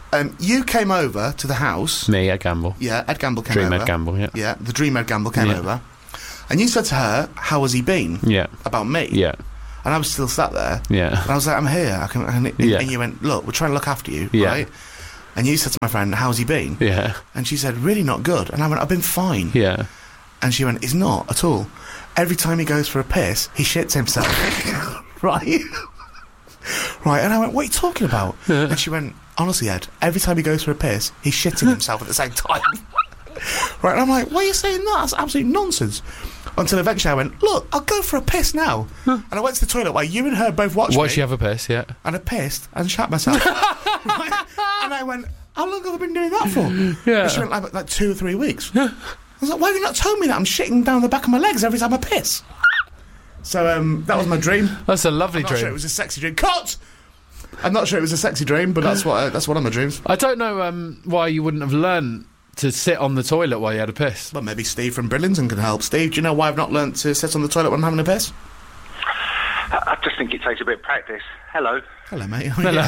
Speaker 1: Um, you came over to the house.
Speaker 2: Me, Ed Gamble.
Speaker 1: Yeah, Ed Gamble came
Speaker 2: Dream
Speaker 1: over.
Speaker 2: Ed Gamble, yeah.
Speaker 1: Yeah, the Dream Ed Gamble came
Speaker 2: Yeah.
Speaker 1: over. And you said to her, how has he been?
Speaker 2: Yeah.
Speaker 1: About me.
Speaker 2: Yeah.
Speaker 1: And I was still sat there.
Speaker 2: Yeah.
Speaker 1: And I was like, I'm here. I can, and, it,
Speaker 2: Yeah.
Speaker 1: and you went, look, we're trying to look after you,
Speaker 2: Yeah.
Speaker 1: right? And you said to my friend, how's he been?
Speaker 2: Yeah.
Speaker 1: And she said, really not good. And I went, I've been fine.
Speaker 2: Yeah.
Speaker 1: And she went, he's not at all. Every time he goes for a piss, he shits himself. Right? Right, and I went, what are you talking about? And she went, honestly, Ed, every time he goes for a piss, he's shitting himself at the same time. Right, and I'm like, why are you saying that? That's absolute nonsense. Until eventually I went, look, I'll go for a piss now. And I went to the toilet while you and her both watched
Speaker 2: Watch
Speaker 1: me.
Speaker 2: you have a piss, yeah.
Speaker 1: And I pissed and shat myself. Right? And I went, how long have I been doing that for?
Speaker 2: Yeah.
Speaker 1: And she went, like, like two or three weeks. I was like, why have you not told me that I'm shitting down the back of my legs every time I piss? So um, that was my dream.
Speaker 2: That's a lovely
Speaker 1: I'm not
Speaker 2: dream.
Speaker 1: sure it was a sexy dream. Cut! I'm not sure it was a sexy dream, but that's what uh, that's one of my dreams.
Speaker 2: I don't know um, why you wouldn't have learned to sit on the toilet while you had a piss.
Speaker 1: Well, maybe Steve from Bridlington can help. Steve, do you know why I've not learnt to sit on the toilet when I'm having a piss?
Speaker 4: I just think it takes a bit of practice. Hello.
Speaker 1: Hello, mate. Hello.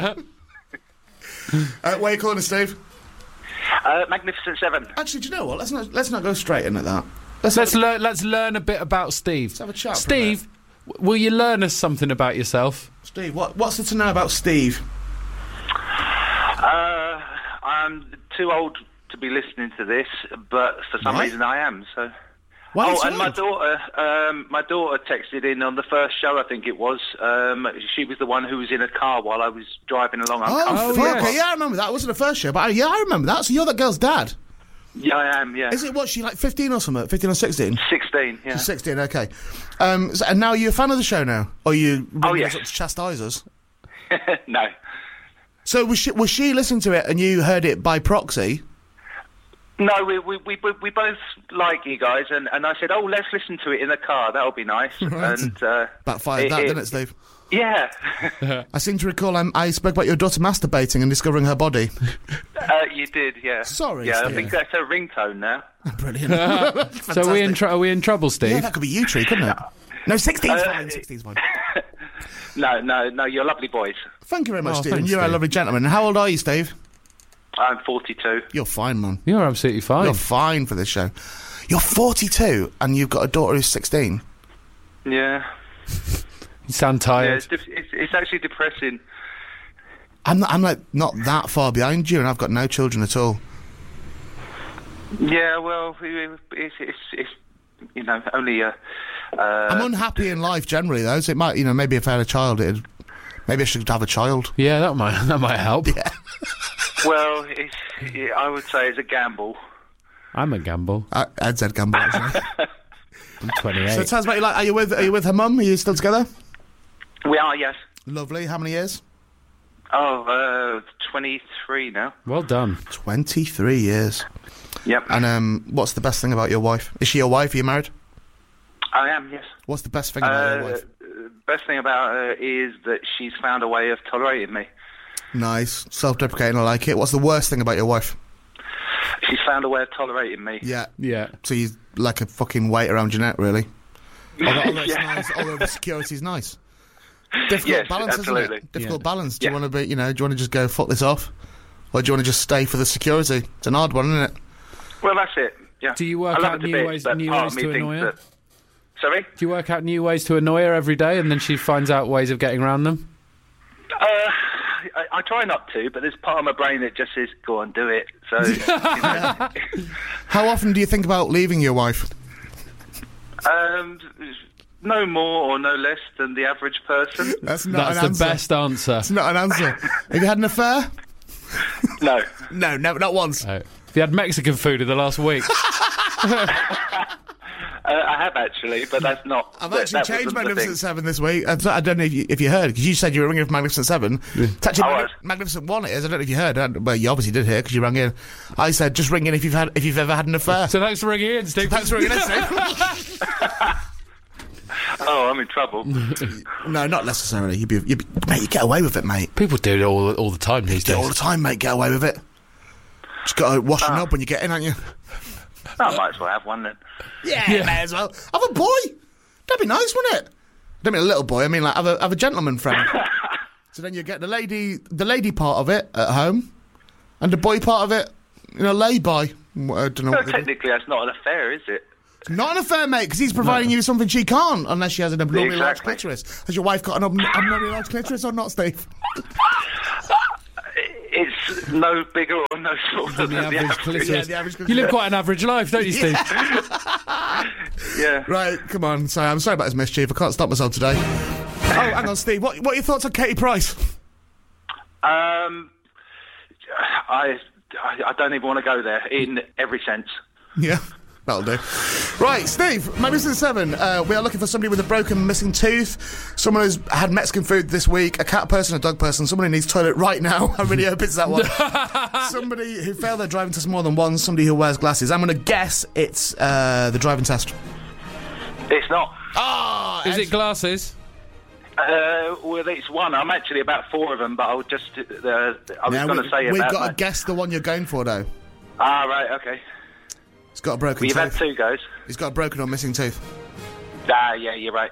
Speaker 1: uh, where are you calling us, Steve?
Speaker 4: Uh, Magnificent Seven.
Speaker 1: Actually, do you know what? Let's not let's not go straight in at that. Let's
Speaker 2: Let's
Speaker 1: have,
Speaker 2: learn. Let's learn a bit about Steve.
Speaker 1: have a chat for a
Speaker 2: Steve, w- will you learn us something about yourself?
Speaker 1: Steve, what what's there to know about Steve?
Speaker 4: Uh, I'm too old to be listening to this, but for some
Speaker 1: Right.
Speaker 4: reason I am. So.
Speaker 1: Why are you
Speaker 4: oh,
Speaker 1: too
Speaker 4: and my
Speaker 1: old?
Speaker 4: daughter, um, my daughter texted in on the first show. I think it was. Um, she was the one who was in a car while I was driving along.
Speaker 1: Oh,
Speaker 4: uncomfortably.
Speaker 1: fuck,
Speaker 2: yes.
Speaker 1: okay, yeah, I remember that. It wasn't the first show, but I, yeah, I remember that. So you're that girl's dad.
Speaker 4: Yeah, I am. Yeah,
Speaker 1: Is it, what, she like fifteen or something? fifteen or sixteen?
Speaker 4: sixteen. Yeah.
Speaker 1: She's sixteen, okay. Um, so, and now you're a fan of the show now? Or you
Speaker 4: Oh,
Speaker 1: ringing
Speaker 4: yes.
Speaker 1: us up to chastise us?
Speaker 4: No.
Speaker 1: So was she, was she listening to it and you heard it by proxy?
Speaker 4: No, we, we we we both like you guys, and, and I said, oh, let's listen to it in the car. That'll be nice.
Speaker 1: Right.
Speaker 4: And uh,
Speaker 1: Backfired
Speaker 4: it-
Speaker 1: that,
Speaker 4: it-
Speaker 1: didn't it, Steve?
Speaker 4: yeah,
Speaker 1: I seem to recall um, I spoke about your daughter masturbating and discovering her body.
Speaker 4: uh, you did. Yeah.
Speaker 1: Sorry,
Speaker 4: Yeah, I
Speaker 1: Steve.
Speaker 4: think that's her ringtone now.
Speaker 1: Brilliant.
Speaker 2: So are we in tr- are we in trouble, Steve?
Speaker 1: Yeah, that could be you, Tree, couldn't it? No, sixteen's
Speaker 4: Uh,
Speaker 1: fine, sixteen's fine.
Speaker 4: No, no, no. You're lovely boys.
Speaker 1: Thank you very much,
Speaker 2: Oh,
Speaker 1: Steve. And
Speaker 2: thanks,
Speaker 1: you're a
Speaker 2: Steve.
Speaker 1: lovely gentleman. And how old are you, Steve?
Speaker 4: I'm forty-two.
Speaker 1: You're fine, man.
Speaker 2: You're absolutely fine.
Speaker 1: You're fine for this show. You're forty-two and you've got a daughter who's sixteen.
Speaker 4: Yeah.
Speaker 2: You sound
Speaker 4: Yeah.
Speaker 2: tired.
Speaker 4: It's, def- it's, it's actually depressing.
Speaker 1: I'm not, I'm like not that far behind you, and I've got no children at all.
Speaker 4: Yeah. Well, it- it's it's, it's you know only a. Uh,
Speaker 1: I'm unhappy in life generally, though. So it might, you know, maybe if I had a child, it'd, maybe I should have a child.
Speaker 2: Yeah, that might that might help.
Speaker 1: Yeah.
Speaker 4: well, it's, yeah, I would say it's a gamble.
Speaker 2: I'm a gamble.
Speaker 1: Uh, Ed said gamble. Actually.
Speaker 2: I'm twenty-eight.
Speaker 1: So tell us about you. Like, are you with? Are you with her mum? Are you still together?
Speaker 4: We are, yes.
Speaker 1: Lovely. How many years?
Speaker 4: Oh, uh, twenty-three now.
Speaker 2: Well done.
Speaker 1: Twenty-three years.
Speaker 4: Yep.
Speaker 1: And um, what's the best thing about your wife? Is she your wife? Are you married?
Speaker 4: I am, yes.
Speaker 1: What's the best thing about your
Speaker 4: Uh,
Speaker 1: wife?
Speaker 4: best thing about her is that she's found a way of tolerating me.
Speaker 1: Nice, self-deprecating. I like it. What's the worst thing about your wife?
Speaker 4: She's found a way of tolerating me.
Speaker 1: Yeah.
Speaker 2: Yeah.
Speaker 1: So you like a fucking weight around your neck, really. Although, although it's
Speaker 4: Yeah.
Speaker 1: nice, although the security's nice. Difficult
Speaker 4: Yes,
Speaker 1: balance,
Speaker 4: absolutely.
Speaker 1: isn't it? Difficult
Speaker 2: Yeah.
Speaker 1: balance. Do you
Speaker 4: Yeah.
Speaker 1: want to be, you know, do you want to just go fuck this off, or do you want to just stay for the security? It's an hard one, isn't it?
Speaker 4: Well, that's it. Yeah.
Speaker 2: Do you work
Speaker 4: I love
Speaker 2: out
Speaker 4: it a
Speaker 2: new
Speaker 4: bit,
Speaker 2: ways-
Speaker 4: but
Speaker 2: new
Speaker 4: part
Speaker 2: ways
Speaker 4: of me
Speaker 2: to
Speaker 4: thinks
Speaker 2: annoy her?
Speaker 4: that- Sorry?
Speaker 2: Do you work out new ways to annoy her every day, and then she finds out ways of getting around them?
Speaker 4: Uh, I, I try not to, but there's part of my brain that just says, go on, do it. So, you know,
Speaker 1: How often do you think about leaving your wife?
Speaker 4: um, no more or no less than the average person.
Speaker 1: That's not
Speaker 2: That's
Speaker 1: an
Speaker 2: the
Speaker 1: answer.
Speaker 2: best answer.
Speaker 1: It's not an answer. Have you had an affair?
Speaker 4: No.
Speaker 1: No, never, not once.
Speaker 2: Oh. If you had Mexican food in the last week,
Speaker 4: Uh, I have actually, but that's not.
Speaker 1: I've
Speaker 4: that,
Speaker 1: actually
Speaker 4: that
Speaker 1: changed
Speaker 4: wasn't the
Speaker 1: Magnificent
Speaker 4: thing.
Speaker 1: Seven this week. I I don't know if you, if you heard, because you said you were ringing for Magnificent Seven. It's actually
Speaker 4: I
Speaker 1: Magni-
Speaker 4: was.
Speaker 1: Magnificent One. It is. I don't know if you heard. I don't- Well, you obviously did hear because you rang in. I said just ring in if you've had if you've ever had an affair.
Speaker 2: so thanks for ringing in, Steve.
Speaker 1: Thanks for ringing in, Steve.
Speaker 4: Oh, I'm in trouble.
Speaker 1: No, not necessarily. You'd be, you'd be, mate. You get away with it, mate.
Speaker 2: People do it all all the time these
Speaker 1: Get
Speaker 2: days.
Speaker 1: all the time, mate. Get away with it. Just got to washing
Speaker 4: Ah.
Speaker 1: up when you get in, aren't you?
Speaker 4: I might as well have one then.
Speaker 1: Yeah, may as well. Have a boy. That'd be nice, wouldn't it? I don't mean a little boy. I mean like have a have a gentleman friend. So then you get the lady the lady part of it at home, And the boy part of it, you know, lay by. I don't know
Speaker 4: No,
Speaker 1: what they do.
Speaker 4: technically that's not an affair, is it?
Speaker 1: Not an affair, mate, because he's providing you with something she can't, unless she has an abnormally large
Speaker 4: Exactly.
Speaker 1: clitoris. Has your wife got an ab- abnormally large clitoris or not, Steve?
Speaker 4: It's no bigger or no smaller
Speaker 2: The
Speaker 4: than the
Speaker 2: average
Speaker 4: average.
Speaker 2: clitoris.
Speaker 1: Yeah, the average
Speaker 2: You live quite an average life, don't you, Steve?
Speaker 4: Yeah.
Speaker 1: Right, come on. Sorry, I'm sorry about his mischief. I can't stop myself today. Oh, hang on, Steve. What, what are your thoughts on Katie Price?
Speaker 4: Um, I, I I don't even want to go there in every sense.
Speaker 1: Yeah, that'll do. Right, Steve, Magnificent Seven. Uh, we are looking for somebody with a broken, missing tooth, someone who's had Mexican food this week, a cat person, a dog person, someone who needs toilet right now. I really hope it's that one. Somebody who failed their driving test more than once, somebody who wears glasses. I'm going to guess it's uh, the driving test.
Speaker 4: It's not.
Speaker 1: Ah,
Speaker 2: Is it glasses?
Speaker 4: Uh, well, it's one. I'm actually about four of them, but I'll just. Uh, I was
Speaker 1: Now,
Speaker 4: going
Speaker 1: we,
Speaker 4: to say
Speaker 1: we've
Speaker 4: about.
Speaker 1: got
Speaker 4: my-
Speaker 1: to guess the one you're going for, though.
Speaker 4: Ah, right. Okay.
Speaker 1: He's got a broken
Speaker 4: Well, you've had
Speaker 1: tooth.
Speaker 4: two goes.
Speaker 1: He's got a broken or missing tooth.
Speaker 4: Ah, yeah, you're right.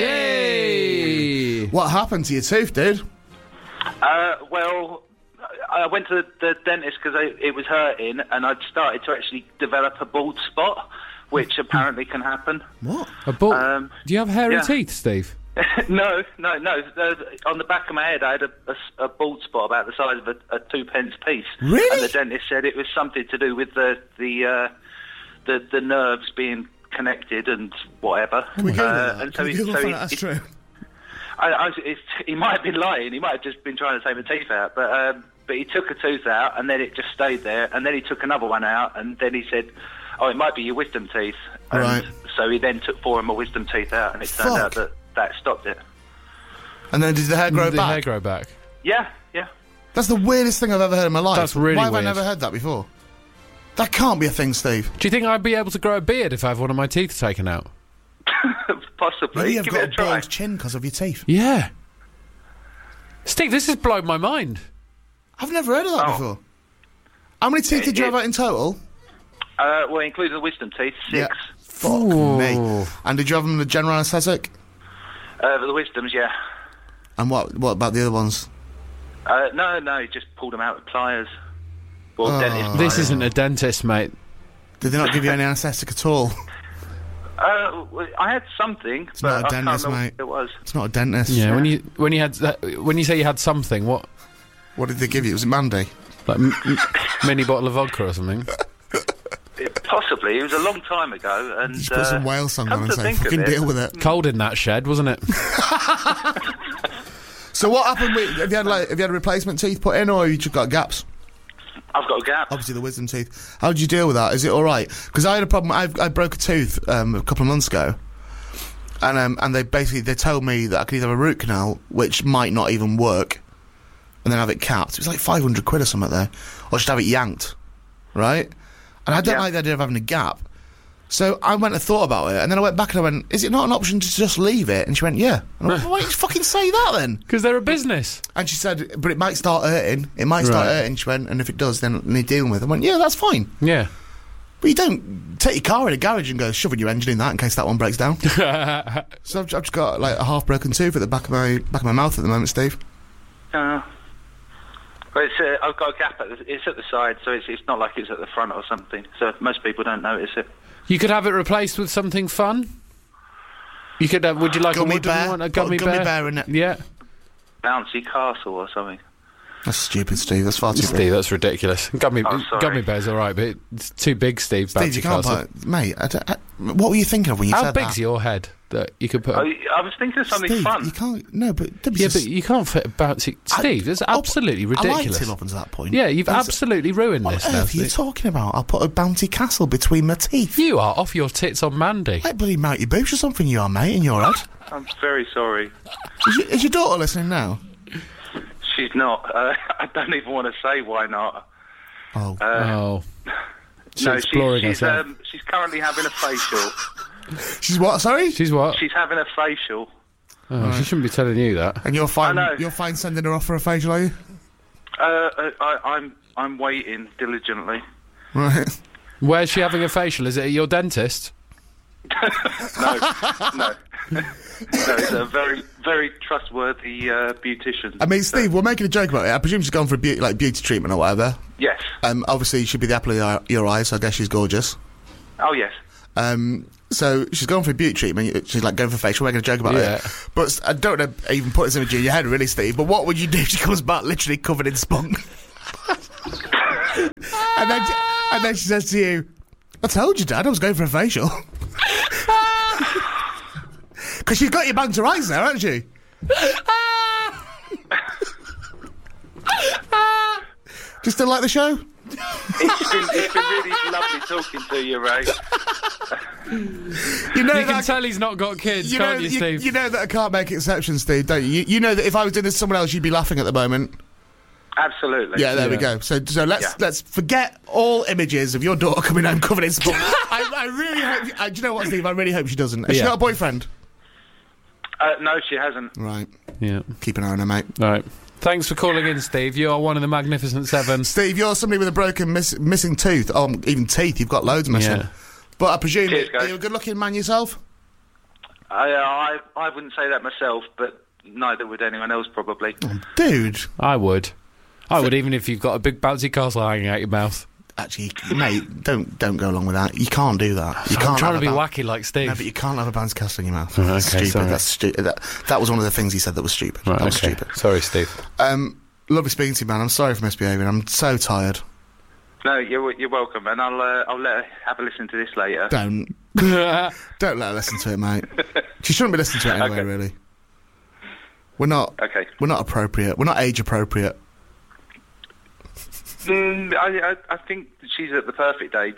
Speaker 2: Yay!
Speaker 1: What happened to your tooth, dude?
Speaker 4: Uh, well, I went to the dentist because it was hurting, and I'd started to actually develop a bald spot, which apparently can happen.
Speaker 1: What?
Speaker 2: A ball.
Speaker 4: Um,
Speaker 2: Do you have hairy
Speaker 4: yeah.
Speaker 2: teeth, Steve?
Speaker 4: no, no, no. Uh, on the back of my head, I had a, a, a bald spot about the size of a, a two pence piece.
Speaker 1: Really?
Speaker 4: And the dentist said it was something to do with the the uh, the, the nerves being connected and whatever.
Speaker 1: Can we Google
Speaker 4: uh,
Speaker 1: that?
Speaker 4: And
Speaker 1: Can
Speaker 4: so
Speaker 1: we
Speaker 4: he,
Speaker 1: Google
Speaker 4: so
Speaker 1: find
Speaker 4: he,
Speaker 1: out that's
Speaker 4: he-
Speaker 1: true?
Speaker 4: I, I, it's, he might have been lying. He might have just been trying to take my teeth out. But um, but he took a tooth out, and then it just stayed there. And then he took another one out, and then he said, "Oh, it might be your wisdom teeth." And
Speaker 1: Right.
Speaker 4: So he then took four of my wisdom teeth out, and it turned
Speaker 1: Fuck.
Speaker 4: out that that stopped it.
Speaker 1: And then did the hair grow
Speaker 2: the
Speaker 1: back?
Speaker 2: hair grow back.
Speaker 4: Yeah, yeah.
Speaker 1: That's the weirdest thing I've ever heard in my life.
Speaker 2: That's really
Speaker 1: Why have
Speaker 2: weird.
Speaker 1: I never heard that before? That can't be a thing, Steve.
Speaker 2: Do you think I'd be able to grow a beard if I have one of my teeth taken out?
Speaker 4: Possibly.
Speaker 1: Maybe you've
Speaker 4: Give
Speaker 1: got
Speaker 4: it
Speaker 1: a
Speaker 4: a try.
Speaker 1: bald chin because of your teeth.
Speaker 2: Yeah. Steve, this has blown my mind.
Speaker 1: I've never heard of that
Speaker 4: Oh.
Speaker 1: before. How many teeth did you have out in total?
Speaker 4: Uh, well, including the wisdom teeth, six.
Speaker 1: Yeah. Fuck
Speaker 2: Ooh.
Speaker 1: me. And did you have them with general anaesthetic?
Speaker 4: Uh, but the wisdoms, yeah.
Speaker 1: And what what about the other ones?
Speaker 4: Uh, no, no, he just pulled them out with pliers. Well,
Speaker 1: Oh.
Speaker 4: dentist
Speaker 2: This
Speaker 4: pliers.
Speaker 2: isn't a dentist, mate.
Speaker 1: Did they not give you any anaesthetic at all?
Speaker 4: Uh, well, I had something, but
Speaker 1: not a
Speaker 4: I
Speaker 1: dentist,
Speaker 4: can't remember
Speaker 1: mate.
Speaker 4: what it was.
Speaker 1: It's not a dentist.
Speaker 2: Yeah, when you when you had that, when you say you had something, what
Speaker 1: What did they give you? Was it Mandy?
Speaker 2: like m- m- mini bottle of vodka or something?
Speaker 4: It, possibly. It was a long time ago, and
Speaker 1: Just put
Speaker 4: uh,
Speaker 1: some whale song
Speaker 4: come
Speaker 1: on and
Speaker 4: to
Speaker 1: say,
Speaker 4: think of
Speaker 1: fucking
Speaker 4: it,
Speaker 1: deal with it.
Speaker 2: Cold in that shed, wasn't it?
Speaker 1: So what happened with, have you had like, have you had a replacement teeth put in or you just got gaps?
Speaker 4: I've got a gap.
Speaker 1: Obviously the wisdom teeth. How did you deal with that? Is it alright? Because I had a problem, I, I broke a tooth um, a couple of months ago. And um, and they basically, they told me that I could either have a root canal, which might not even work, and then have it capped. It was like five hundred quid or something there. Or just have it yanked. Right? And I don't
Speaker 4: Yeah.
Speaker 1: like the idea of having a gap. So I went and thought about it, and then I went back and I went, is it not an option to just leave it? And she went, yeah. And I went, why did you fucking say that then?
Speaker 2: Because they're a business.
Speaker 1: And she said, but it might start hurting. It might start
Speaker 2: Right.
Speaker 1: hurting. She went, and if it does, then need dealing with it. I went, yeah, that's fine.
Speaker 2: Yeah.
Speaker 1: But you don't take your car in a garage and go shoving your engine in that in case that one breaks down. So I've, I've just got like a half broken tooth at the back of my back of my mouth at the moment, Steve.
Speaker 4: Uh, well, it's, uh, I've got a gap. At the, it's at the side, so it's, it's not like it's at the front or something. So most people don't notice it.
Speaker 2: You could have it replaced with something fun. You could have. Would you like
Speaker 1: Gummy
Speaker 2: a wooden
Speaker 1: bear?
Speaker 2: one? A
Speaker 1: Put a
Speaker 2: gummy,
Speaker 1: gummy
Speaker 2: bear?
Speaker 1: bear in it.
Speaker 2: Yeah.
Speaker 4: Bouncy castle or something.
Speaker 1: That's stupid, Steve. That's far too
Speaker 2: Steve,
Speaker 1: big.
Speaker 2: that's ridiculous. Gummy,
Speaker 4: Oh, sorry.
Speaker 2: gummy bear's all right, but it's too big, Steve.
Speaker 1: Steve,
Speaker 2: Bouncy
Speaker 1: you can't
Speaker 2: castle.
Speaker 1: put, mate. I don't- I- what were you thinking of when you
Speaker 2: How
Speaker 1: said
Speaker 2: big's
Speaker 1: that?
Speaker 2: your head that you could put?
Speaker 4: I,
Speaker 2: A,
Speaker 4: I was thinking of something
Speaker 1: Steve,
Speaker 4: fun.
Speaker 1: you can't. No, but don't be
Speaker 2: yeah,
Speaker 1: so-
Speaker 2: but you can't fit a bouncy.
Speaker 1: I-
Speaker 2: Steve, that's
Speaker 1: I'll-
Speaker 2: absolutely
Speaker 1: I
Speaker 2: ridiculous.
Speaker 1: liked it up until that point.
Speaker 2: Yeah, you've
Speaker 1: That's-
Speaker 2: absolutely ruined
Speaker 1: What
Speaker 2: this
Speaker 1: on
Speaker 2: now.
Speaker 1: earth are you
Speaker 2: Steve.
Speaker 1: talking about? I'll put a bounty castle between my teeth.
Speaker 2: You are off your tits on Mandy.
Speaker 1: Like bloody Mounty Boosh or something, you are, mate, in your head.
Speaker 4: I'm very sorry.
Speaker 1: Is, your, is your daughter listening now?
Speaker 4: She's not. Uh, I don't even want to say why not.
Speaker 1: Oh.
Speaker 4: Uh,
Speaker 2: Oh. She's
Speaker 4: no,
Speaker 2: exploring
Speaker 4: she's, she's,
Speaker 2: herself.
Speaker 4: um, she's currently having a facial.
Speaker 1: She's what, sorry?
Speaker 2: She's what?
Speaker 4: She's having a facial.
Speaker 2: Oh, she shouldn't be telling you that.
Speaker 1: And you're fine.
Speaker 4: I know.
Speaker 1: You're fine sending her off for a facial, are you?
Speaker 4: Uh, uh, I, I'm I'm waiting diligently.
Speaker 1: Right.
Speaker 2: Where's she having a facial? Is it at your dentist?
Speaker 4: No, no, no. It's a very very trustworthy uh, beautician.
Speaker 1: I mean, Steve, we're making a joke about it. I presume she's gone for a beauty, like beauty treatment or whatever.
Speaker 4: Yes.
Speaker 1: Um, obviously, she should be the apple of your- your eye, so I guess she's gorgeous.
Speaker 4: Oh, yes.
Speaker 1: Um, so she's gone for a beauty treatment. She's like going for facial. We're making a joke about
Speaker 2: Yeah.
Speaker 1: it. But I don't want to even put this image in your head, really, Steve. But what would you do if she comes back literally covered in spunk? and then, and then she says to you, "I told you, Dad, I was going for a facial." Because she's got your banter eyes there, hasn't she? Do you still like the show?
Speaker 4: It's been, it's been really lovely talking to you, Ray.
Speaker 1: You know
Speaker 2: You
Speaker 1: that
Speaker 2: can
Speaker 1: I-
Speaker 2: tell he's not got kids,
Speaker 1: you know,
Speaker 2: can't you,
Speaker 1: you,
Speaker 2: Steve?
Speaker 1: you know that I can't make exceptions, Steve, don't you? you? You know that if I was doing this to someone else, you'd be laughing at the moment.
Speaker 4: Absolutely.
Speaker 1: Yeah, there we
Speaker 2: Yeah.
Speaker 1: go. So, so let's
Speaker 4: Yeah.
Speaker 1: let's forget all images of your daughter coming home covered in spunk. I, I really hope. I, do you know what, Steve? I really hope she doesn't. Has she
Speaker 2: Yeah.
Speaker 1: got a boyfriend?
Speaker 4: Uh, no, she hasn't.
Speaker 1: Right.
Speaker 2: Yeah.
Speaker 1: Keep an eye on her, mate.
Speaker 2: All right. Thanks for calling in, Steve. You are one of the Magnificent Seven.
Speaker 1: Steve, you're somebody with a broken, miss, missing tooth. Oh, even teeth. You've got loads missing.
Speaker 2: Yeah.
Speaker 1: But I presume
Speaker 4: Cheers, guys.
Speaker 1: are you a good-looking man yourself?
Speaker 4: I, uh, I I wouldn't say that myself, but neither would anyone else probably.
Speaker 1: Dude.
Speaker 2: I would. I would, even if you've got a big bouncy castle hanging out your mouth.
Speaker 1: Actually, mate, don't don't go along with that. You can't do that. You
Speaker 2: I'm
Speaker 1: can't
Speaker 2: trying
Speaker 1: have
Speaker 2: to be
Speaker 1: a ba-
Speaker 2: wacky like Steve.
Speaker 1: No, but you can't have a bounce castle in your mouth.
Speaker 2: Oh, okay,
Speaker 1: That's stupid.
Speaker 2: sorry.
Speaker 1: That's stupid. That, that was one of the things he said that was stupid.
Speaker 2: Right,
Speaker 1: that was
Speaker 2: okay.
Speaker 1: stupid.
Speaker 2: Sorry, Steve.
Speaker 1: Um, lovely speaking to you, man. I'm sorry for misbehaving. I'm so tired.
Speaker 4: No, you're you're welcome, and I'll uh, I'll let her have a listen to this later.
Speaker 1: Don't don't let her listen to it, mate. She shouldn't be listening to it anyway.
Speaker 4: Okay.
Speaker 1: Really, we're not.
Speaker 4: Okay.
Speaker 1: We're not appropriate. We're not age appropriate.
Speaker 4: Mm, I, I I think she's at the perfect age.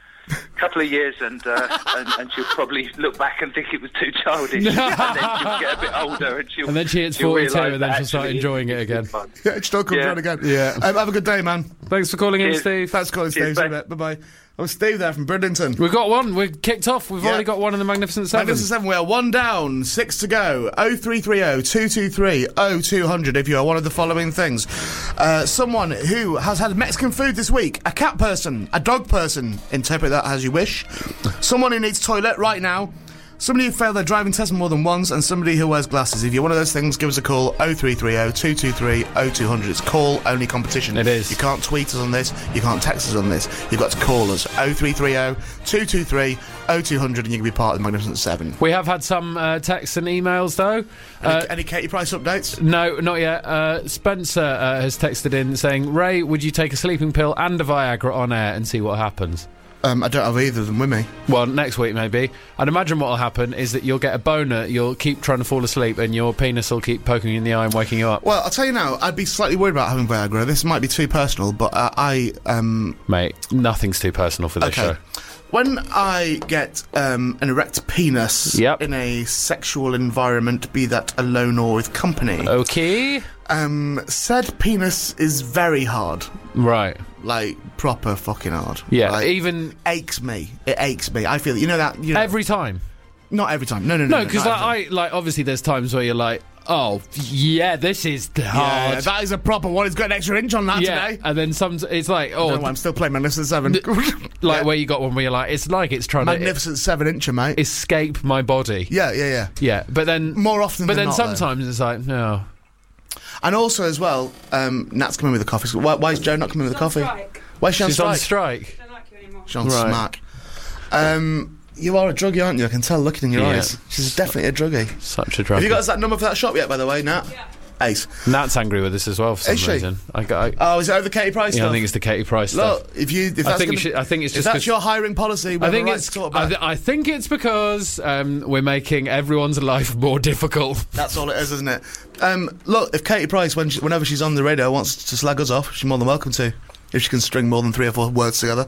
Speaker 4: A couple of years, and, uh, and and she'll probably look back and think it was too childish, and then she'll get a bit older, and she'll
Speaker 2: And then she hits
Speaker 4: she'll
Speaker 2: forty-two,
Speaker 4: realise
Speaker 2: and then
Speaker 4: that
Speaker 2: she'll start
Speaker 4: actually
Speaker 2: enjoying it
Speaker 4: it's
Speaker 2: again.
Speaker 4: fun.
Speaker 1: Yeah, it still comes
Speaker 4: Yeah.
Speaker 1: around again.
Speaker 2: Yeah.
Speaker 1: Um, have a good day, man.
Speaker 2: Thanks for calling in,
Speaker 4: Cheers.
Speaker 2: Steve.
Speaker 1: Thanks for calling,
Speaker 4: Cheers,
Speaker 1: Steve.
Speaker 4: bye.
Speaker 1: Bye bye. I was Steve there from Bridlington.
Speaker 2: We've got one. We're kicked off. We've
Speaker 1: Yeah.
Speaker 2: already got one in the Magnificent Seven.
Speaker 1: Magnificent Seven, we are one down, six to go. oh three three oh, two two three, oh two hundred if you are one of the following things. Uh, someone who has had Mexican food this week, a cat person, a dog person, interpret that as you wish. Someone who needs toilet right now. Somebody who failed their driving test more than once, and somebody who wears glasses. If you're one of those things, give us a call, oh three three oh, two two three, oh two hundred. It's call-only competition.
Speaker 2: It is.
Speaker 1: You can't tweet us on this, you can't text us on this. You've got to call us, oh three three oh, two two three, oh two hundred, and you can be part of the Magnificent Seven.
Speaker 2: We have had some uh, texts and emails, though. Uh,
Speaker 1: Any, any Katie Price updates?
Speaker 2: No, not yet. Uh, Spencer uh, has texted in saying, Ray, would you take a sleeping pill and a Viagra on air and see what happens?
Speaker 1: Um, I don't have either of them with me.
Speaker 2: Well, next week maybe. I'd imagine what will happen is that you'll get a boner, you'll keep trying to fall asleep, and your penis will keep poking you in the eye and waking you up.
Speaker 1: Well, I'll tell you now, I'd be slightly worried about having Viagra. This might be too personal, but uh, I, um...
Speaker 2: Mate, nothing's too personal for this
Speaker 1: Okay.
Speaker 2: show.
Speaker 1: When I get um, an erect penis
Speaker 2: Yep.
Speaker 1: in a sexual environment, be that alone or with company,
Speaker 2: Okay.
Speaker 1: um, said penis is very hard.
Speaker 2: Right.
Speaker 1: Like, proper fucking hard.
Speaker 2: Yeah,
Speaker 1: Like,
Speaker 2: even
Speaker 1: aches me. It aches me. I feel, you know that... You know,
Speaker 2: every time.
Speaker 1: not every time. No, no, no.
Speaker 2: No, because
Speaker 1: not
Speaker 2: like,
Speaker 1: every time.
Speaker 2: I, like, obviously there's times where you're like, oh, yeah, this is
Speaker 1: Yeah,
Speaker 2: hard.
Speaker 1: that is a proper one. It's got an extra inch on that
Speaker 2: Yeah,
Speaker 1: today.
Speaker 2: and then some, it's like,
Speaker 1: I don't know why
Speaker 2: oh,
Speaker 1: I'm still playing Magnificent Seven.
Speaker 2: like
Speaker 1: Yeah.
Speaker 2: where you got one where you're like, it's like it's trying
Speaker 1: Magnificent Seven incher, mate.
Speaker 2: to escape my body.
Speaker 1: Yeah, yeah, yeah.
Speaker 2: Yeah, but then
Speaker 1: More often
Speaker 2: but
Speaker 1: than
Speaker 2: then
Speaker 1: not, though.
Speaker 2: sometimes it's like, no.
Speaker 1: And also, as well, um, Nat's coming with the coffee. Why, why is Jo not coming with the coffee? Why is she on
Speaker 2: She's on
Speaker 1: strike?
Speaker 2: strike.
Speaker 3: I don't like you anymore.
Speaker 1: She's on
Speaker 2: Right.
Speaker 1: smack. Um, you are a druggie, aren't you? I can tell looking in your
Speaker 2: Yeah.
Speaker 1: eyes. She's definitely a druggie.
Speaker 2: Such a drug.
Speaker 1: Have you got that number for that shop yet, by the way, Nat?
Speaker 3: Yeah.
Speaker 1: Ace.
Speaker 2: Nat's angry with us as well for some
Speaker 1: Is she?
Speaker 2: reason. I got. I,
Speaker 1: Oh, is it over Katie Price
Speaker 2: yeah, I
Speaker 1: stuff?
Speaker 2: think it's the Katie Price stuff.
Speaker 1: Look, if you, if that's
Speaker 2: I think
Speaker 1: gonna,
Speaker 2: you should, I think it's
Speaker 1: if
Speaker 2: just
Speaker 1: that's
Speaker 2: 'cause-
Speaker 1: your hiring policy, we
Speaker 2: I
Speaker 1: have a
Speaker 2: think
Speaker 1: right
Speaker 2: it's.
Speaker 1: to talk
Speaker 2: I,
Speaker 1: about.
Speaker 2: th- I think it's because um, we're making everyone's life more difficult.
Speaker 1: That's all it is, isn't it? Um, look, if Katie Price, when she, whenever she's on the radio, wants to slag us off, she's more than welcome to. If she can string more than three or four words together.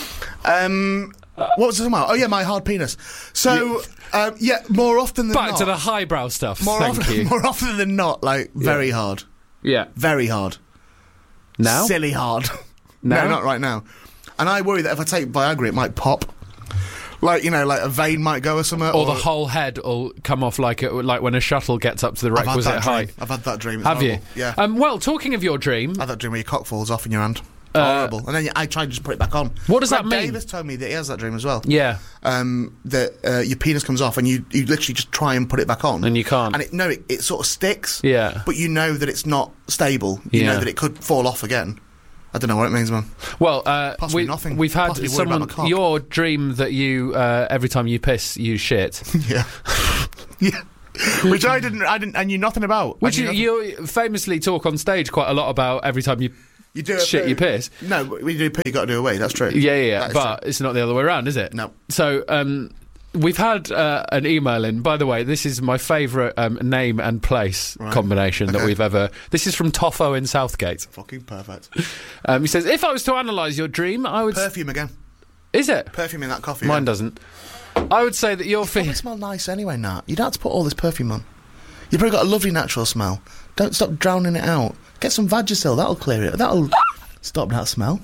Speaker 1: Um, what was it about? Oh yeah, my hard penis. So, um, yeah, more often than
Speaker 2: Back
Speaker 1: not,
Speaker 2: to the highbrow stuff.
Speaker 1: more
Speaker 2: Thank
Speaker 1: often,
Speaker 2: you.
Speaker 1: more often than not, like very hard,
Speaker 2: Yeah.
Speaker 1: very hard,
Speaker 2: Now.
Speaker 1: silly hard.
Speaker 2: Now?
Speaker 1: No, not right now. And I worry that if I take Viagra, it might pop. Like, you know, like a vein might go or something.
Speaker 2: Or the whole head will come off like a, like when a shuttle gets up to the
Speaker 1: I've had
Speaker 2: requisite
Speaker 1: that dream.
Speaker 2: height.
Speaker 1: I've had that dream. It's
Speaker 2: Have you?
Speaker 1: horrible. Yeah.
Speaker 2: Um, well, talking of your dream,
Speaker 1: I had that dream where your cock falls off in your hand. Horrible. And then I tried to just put it back on.
Speaker 2: What does
Speaker 1: Greg
Speaker 2: that mean?
Speaker 1: Davis told me that he has that dream as well.
Speaker 2: Yeah.
Speaker 1: Um, that uh, your penis comes off and you, you literally just try and put it back on.
Speaker 2: And you can't.
Speaker 1: And it, no, it, it sort of sticks.
Speaker 2: Yeah.
Speaker 1: But you know that it's not stable. You
Speaker 2: Yeah.
Speaker 1: know that it could fall off again. I don't know what it means, man.
Speaker 2: Well, uh,
Speaker 1: Possibly
Speaker 2: we,
Speaker 1: nothing.
Speaker 2: we've had
Speaker 1: Possibly worried about
Speaker 2: someone.
Speaker 1: my cock.
Speaker 2: Your dream that you uh, every time you piss, you shit.
Speaker 1: Yeah. Yeah. Which I didn't, I didn't, I knew nothing about.
Speaker 2: Which
Speaker 1: I
Speaker 2: you,
Speaker 1: knew nothing.
Speaker 2: you famously talk on stage quite a lot about every time you,
Speaker 1: You do a
Speaker 2: shit,
Speaker 1: poo.
Speaker 2: you piss.
Speaker 1: No, when you do poo, you got to do a wee. That's true.
Speaker 2: Yeah, yeah, yeah.
Speaker 1: That is
Speaker 2: But
Speaker 1: true.
Speaker 2: it's not the other way around, is it?
Speaker 1: No.
Speaker 2: So, um, we've had uh, an email in. By the way, this is my favourite um, name and place
Speaker 1: Right.
Speaker 2: combination that
Speaker 1: Okay.
Speaker 2: we've ever. This is from Toffo in Southgate.
Speaker 1: Fucking perfect.
Speaker 2: Um, he says, "If I was to analyse your dream, I would."
Speaker 1: Perfume again.
Speaker 2: Is it?
Speaker 1: Perfume in that coffee.
Speaker 2: Mine
Speaker 1: yeah.
Speaker 2: doesn't. I would say that you're
Speaker 1: Probably
Speaker 2: feeling.
Speaker 1: smell nice anyway, Nat. You don't have to put all this perfume on. You've probably got a lovely natural smell. Don't stop drowning it out. Get some Vagisil. That'll clear it. That'll stop that smell.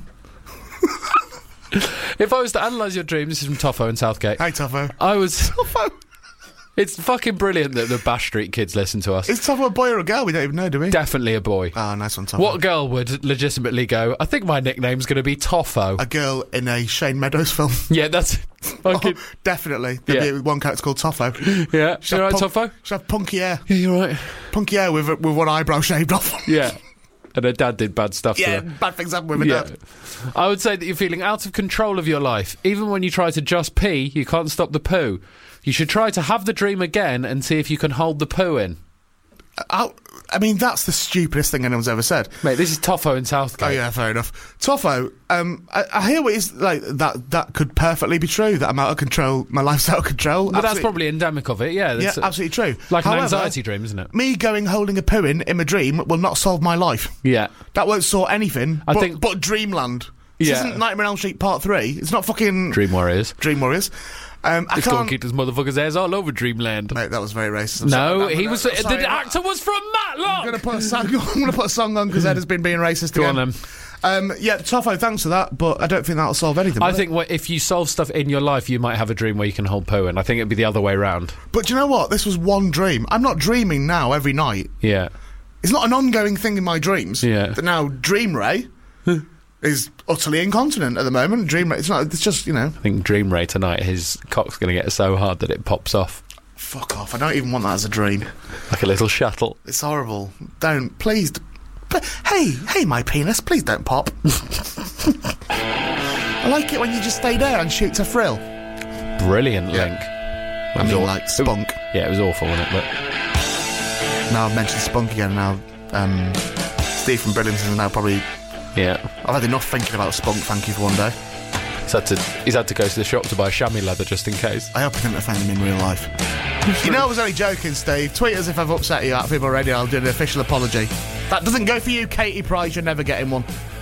Speaker 2: If I was to analyse your dream, this is from Toffo in Southgate.
Speaker 1: Hey, Toffo.
Speaker 2: I was.
Speaker 1: Toffo.
Speaker 2: It's fucking brilliant that the Bash Street kids listen to us.
Speaker 1: Is Toffo a boy or a girl? We don't even know, do we?
Speaker 2: Definitely a boy.
Speaker 1: Ah, nice one, Toffo.
Speaker 2: What girl would legitimately go, I think my nickname's going to be Toffo?
Speaker 1: A girl in a Shane Meadows film.
Speaker 2: Yeah, that's fucking.
Speaker 1: Oh, definitely. There'll
Speaker 2: Yeah.
Speaker 1: be one character called Toffo.
Speaker 2: Yeah.
Speaker 1: She'll
Speaker 2: You
Speaker 1: have
Speaker 2: alright,
Speaker 1: punk-
Speaker 2: Toffo?
Speaker 1: She'll have punky hair.
Speaker 2: Yeah, you're right.
Speaker 1: Punky hair with, with one eyebrow shaved off.
Speaker 2: Yeah. And her dad did bad stuff
Speaker 1: Yeah,
Speaker 2: to her.
Speaker 1: bad things happen with her
Speaker 2: Yeah.
Speaker 1: dad.
Speaker 2: I would say that you're feeling out of control of your life. Even when you try to just pee, you can't stop the poo. You should try to have the dream again and see if you can hold the poo in.
Speaker 1: I, I mean, that's the stupidest thing anyone's ever said.
Speaker 2: Mate, this is Toffo in Southgate.
Speaker 1: Oh yeah, fair enough. Toffo, um, I, I hear what is like that. That could perfectly be true. That I'm out of control. My life's out of control.
Speaker 2: But that's
Speaker 1: Absolutely-
Speaker 2: probably endemic of it, yeah.
Speaker 1: yeah,
Speaker 2: That's, uh,
Speaker 1: absolutely true.
Speaker 2: like
Speaker 1: However,
Speaker 2: an anxiety dream, isn't it?
Speaker 1: Me going holding a poo in in my dream will not solve my life.
Speaker 2: Yeah.
Speaker 1: That won't sort anything.
Speaker 2: I
Speaker 1: but,
Speaker 2: think-
Speaker 1: but Dreamland. This
Speaker 2: Yeah.
Speaker 1: isn't Nightmare on Elm Street Part Three. It's not fucking
Speaker 2: Dream Warriors.
Speaker 1: Dream Warriors. Um, I
Speaker 2: Let's go and
Speaker 1: can't.
Speaker 2: keep this motherfucker's airs all over Dreamland.
Speaker 1: Mate, that was very racist. I'm
Speaker 2: No,
Speaker 1: sorry.
Speaker 2: he
Speaker 1: I'm
Speaker 2: was.
Speaker 1: gonna- sorry,
Speaker 2: the
Speaker 1: I'm-
Speaker 2: actor was from Matlock.
Speaker 1: I'm gonna put a song. I'm gonna put a song on because Ed has been being racist
Speaker 2: Go
Speaker 1: again.
Speaker 2: on then.
Speaker 1: Um, yeah, Toffo, thanks for that, but I don't think that'll solve anything.
Speaker 2: I
Speaker 1: will it?
Speaker 2: think what, if you solve stuff in your life, you might have a dream where you can hold poo in. I think it'd be the other way round.
Speaker 1: But do you know what? This was one dream. I'm not dreaming now every night.
Speaker 2: Yeah.
Speaker 1: It's not an ongoing thing in my dreams.
Speaker 2: Yeah.
Speaker 1: That now Dream Ray is utterly incontinent at the moment. Dream Ray, it's not. It's just, you know.
Speaker 2: I think Dream Ray tonight, his cock's going to get so hard that it pops off
Speaker 1: Fuck off. I don't even want that as a dream.
Speaker 2: like a little shuttle.
Speaker 1: It's horrible. Don't. Please. d- But, hey, hey, my penis, please don't pop. I like it when you just stay there and shoot to frill.
Speaker 2: Brilliant
Speaker 1: Yeah.
Speaker 2: link.
Speaker 1: I mean, like, spunk.
Speaker 2: Yeah, it was awful, wasn't it? But
Speaker 1: Now I've mentioned spunk again, now um, Steve from Bridlington is now probably...
Speaker 2: yeah,
Speaker 1: I've had enough thinking about spunk, thank you for one day.
Speaker 2: he's had to he's had to go to the shop to buy chamois leather just in case.
Speaker 1: I hope I didn't offend him in real life. You know I was only joking, Steve. Tweet us if I've upset you at People Radio. I'll do an official apology. That doesn't go for you, Katie Price. You're never getting one.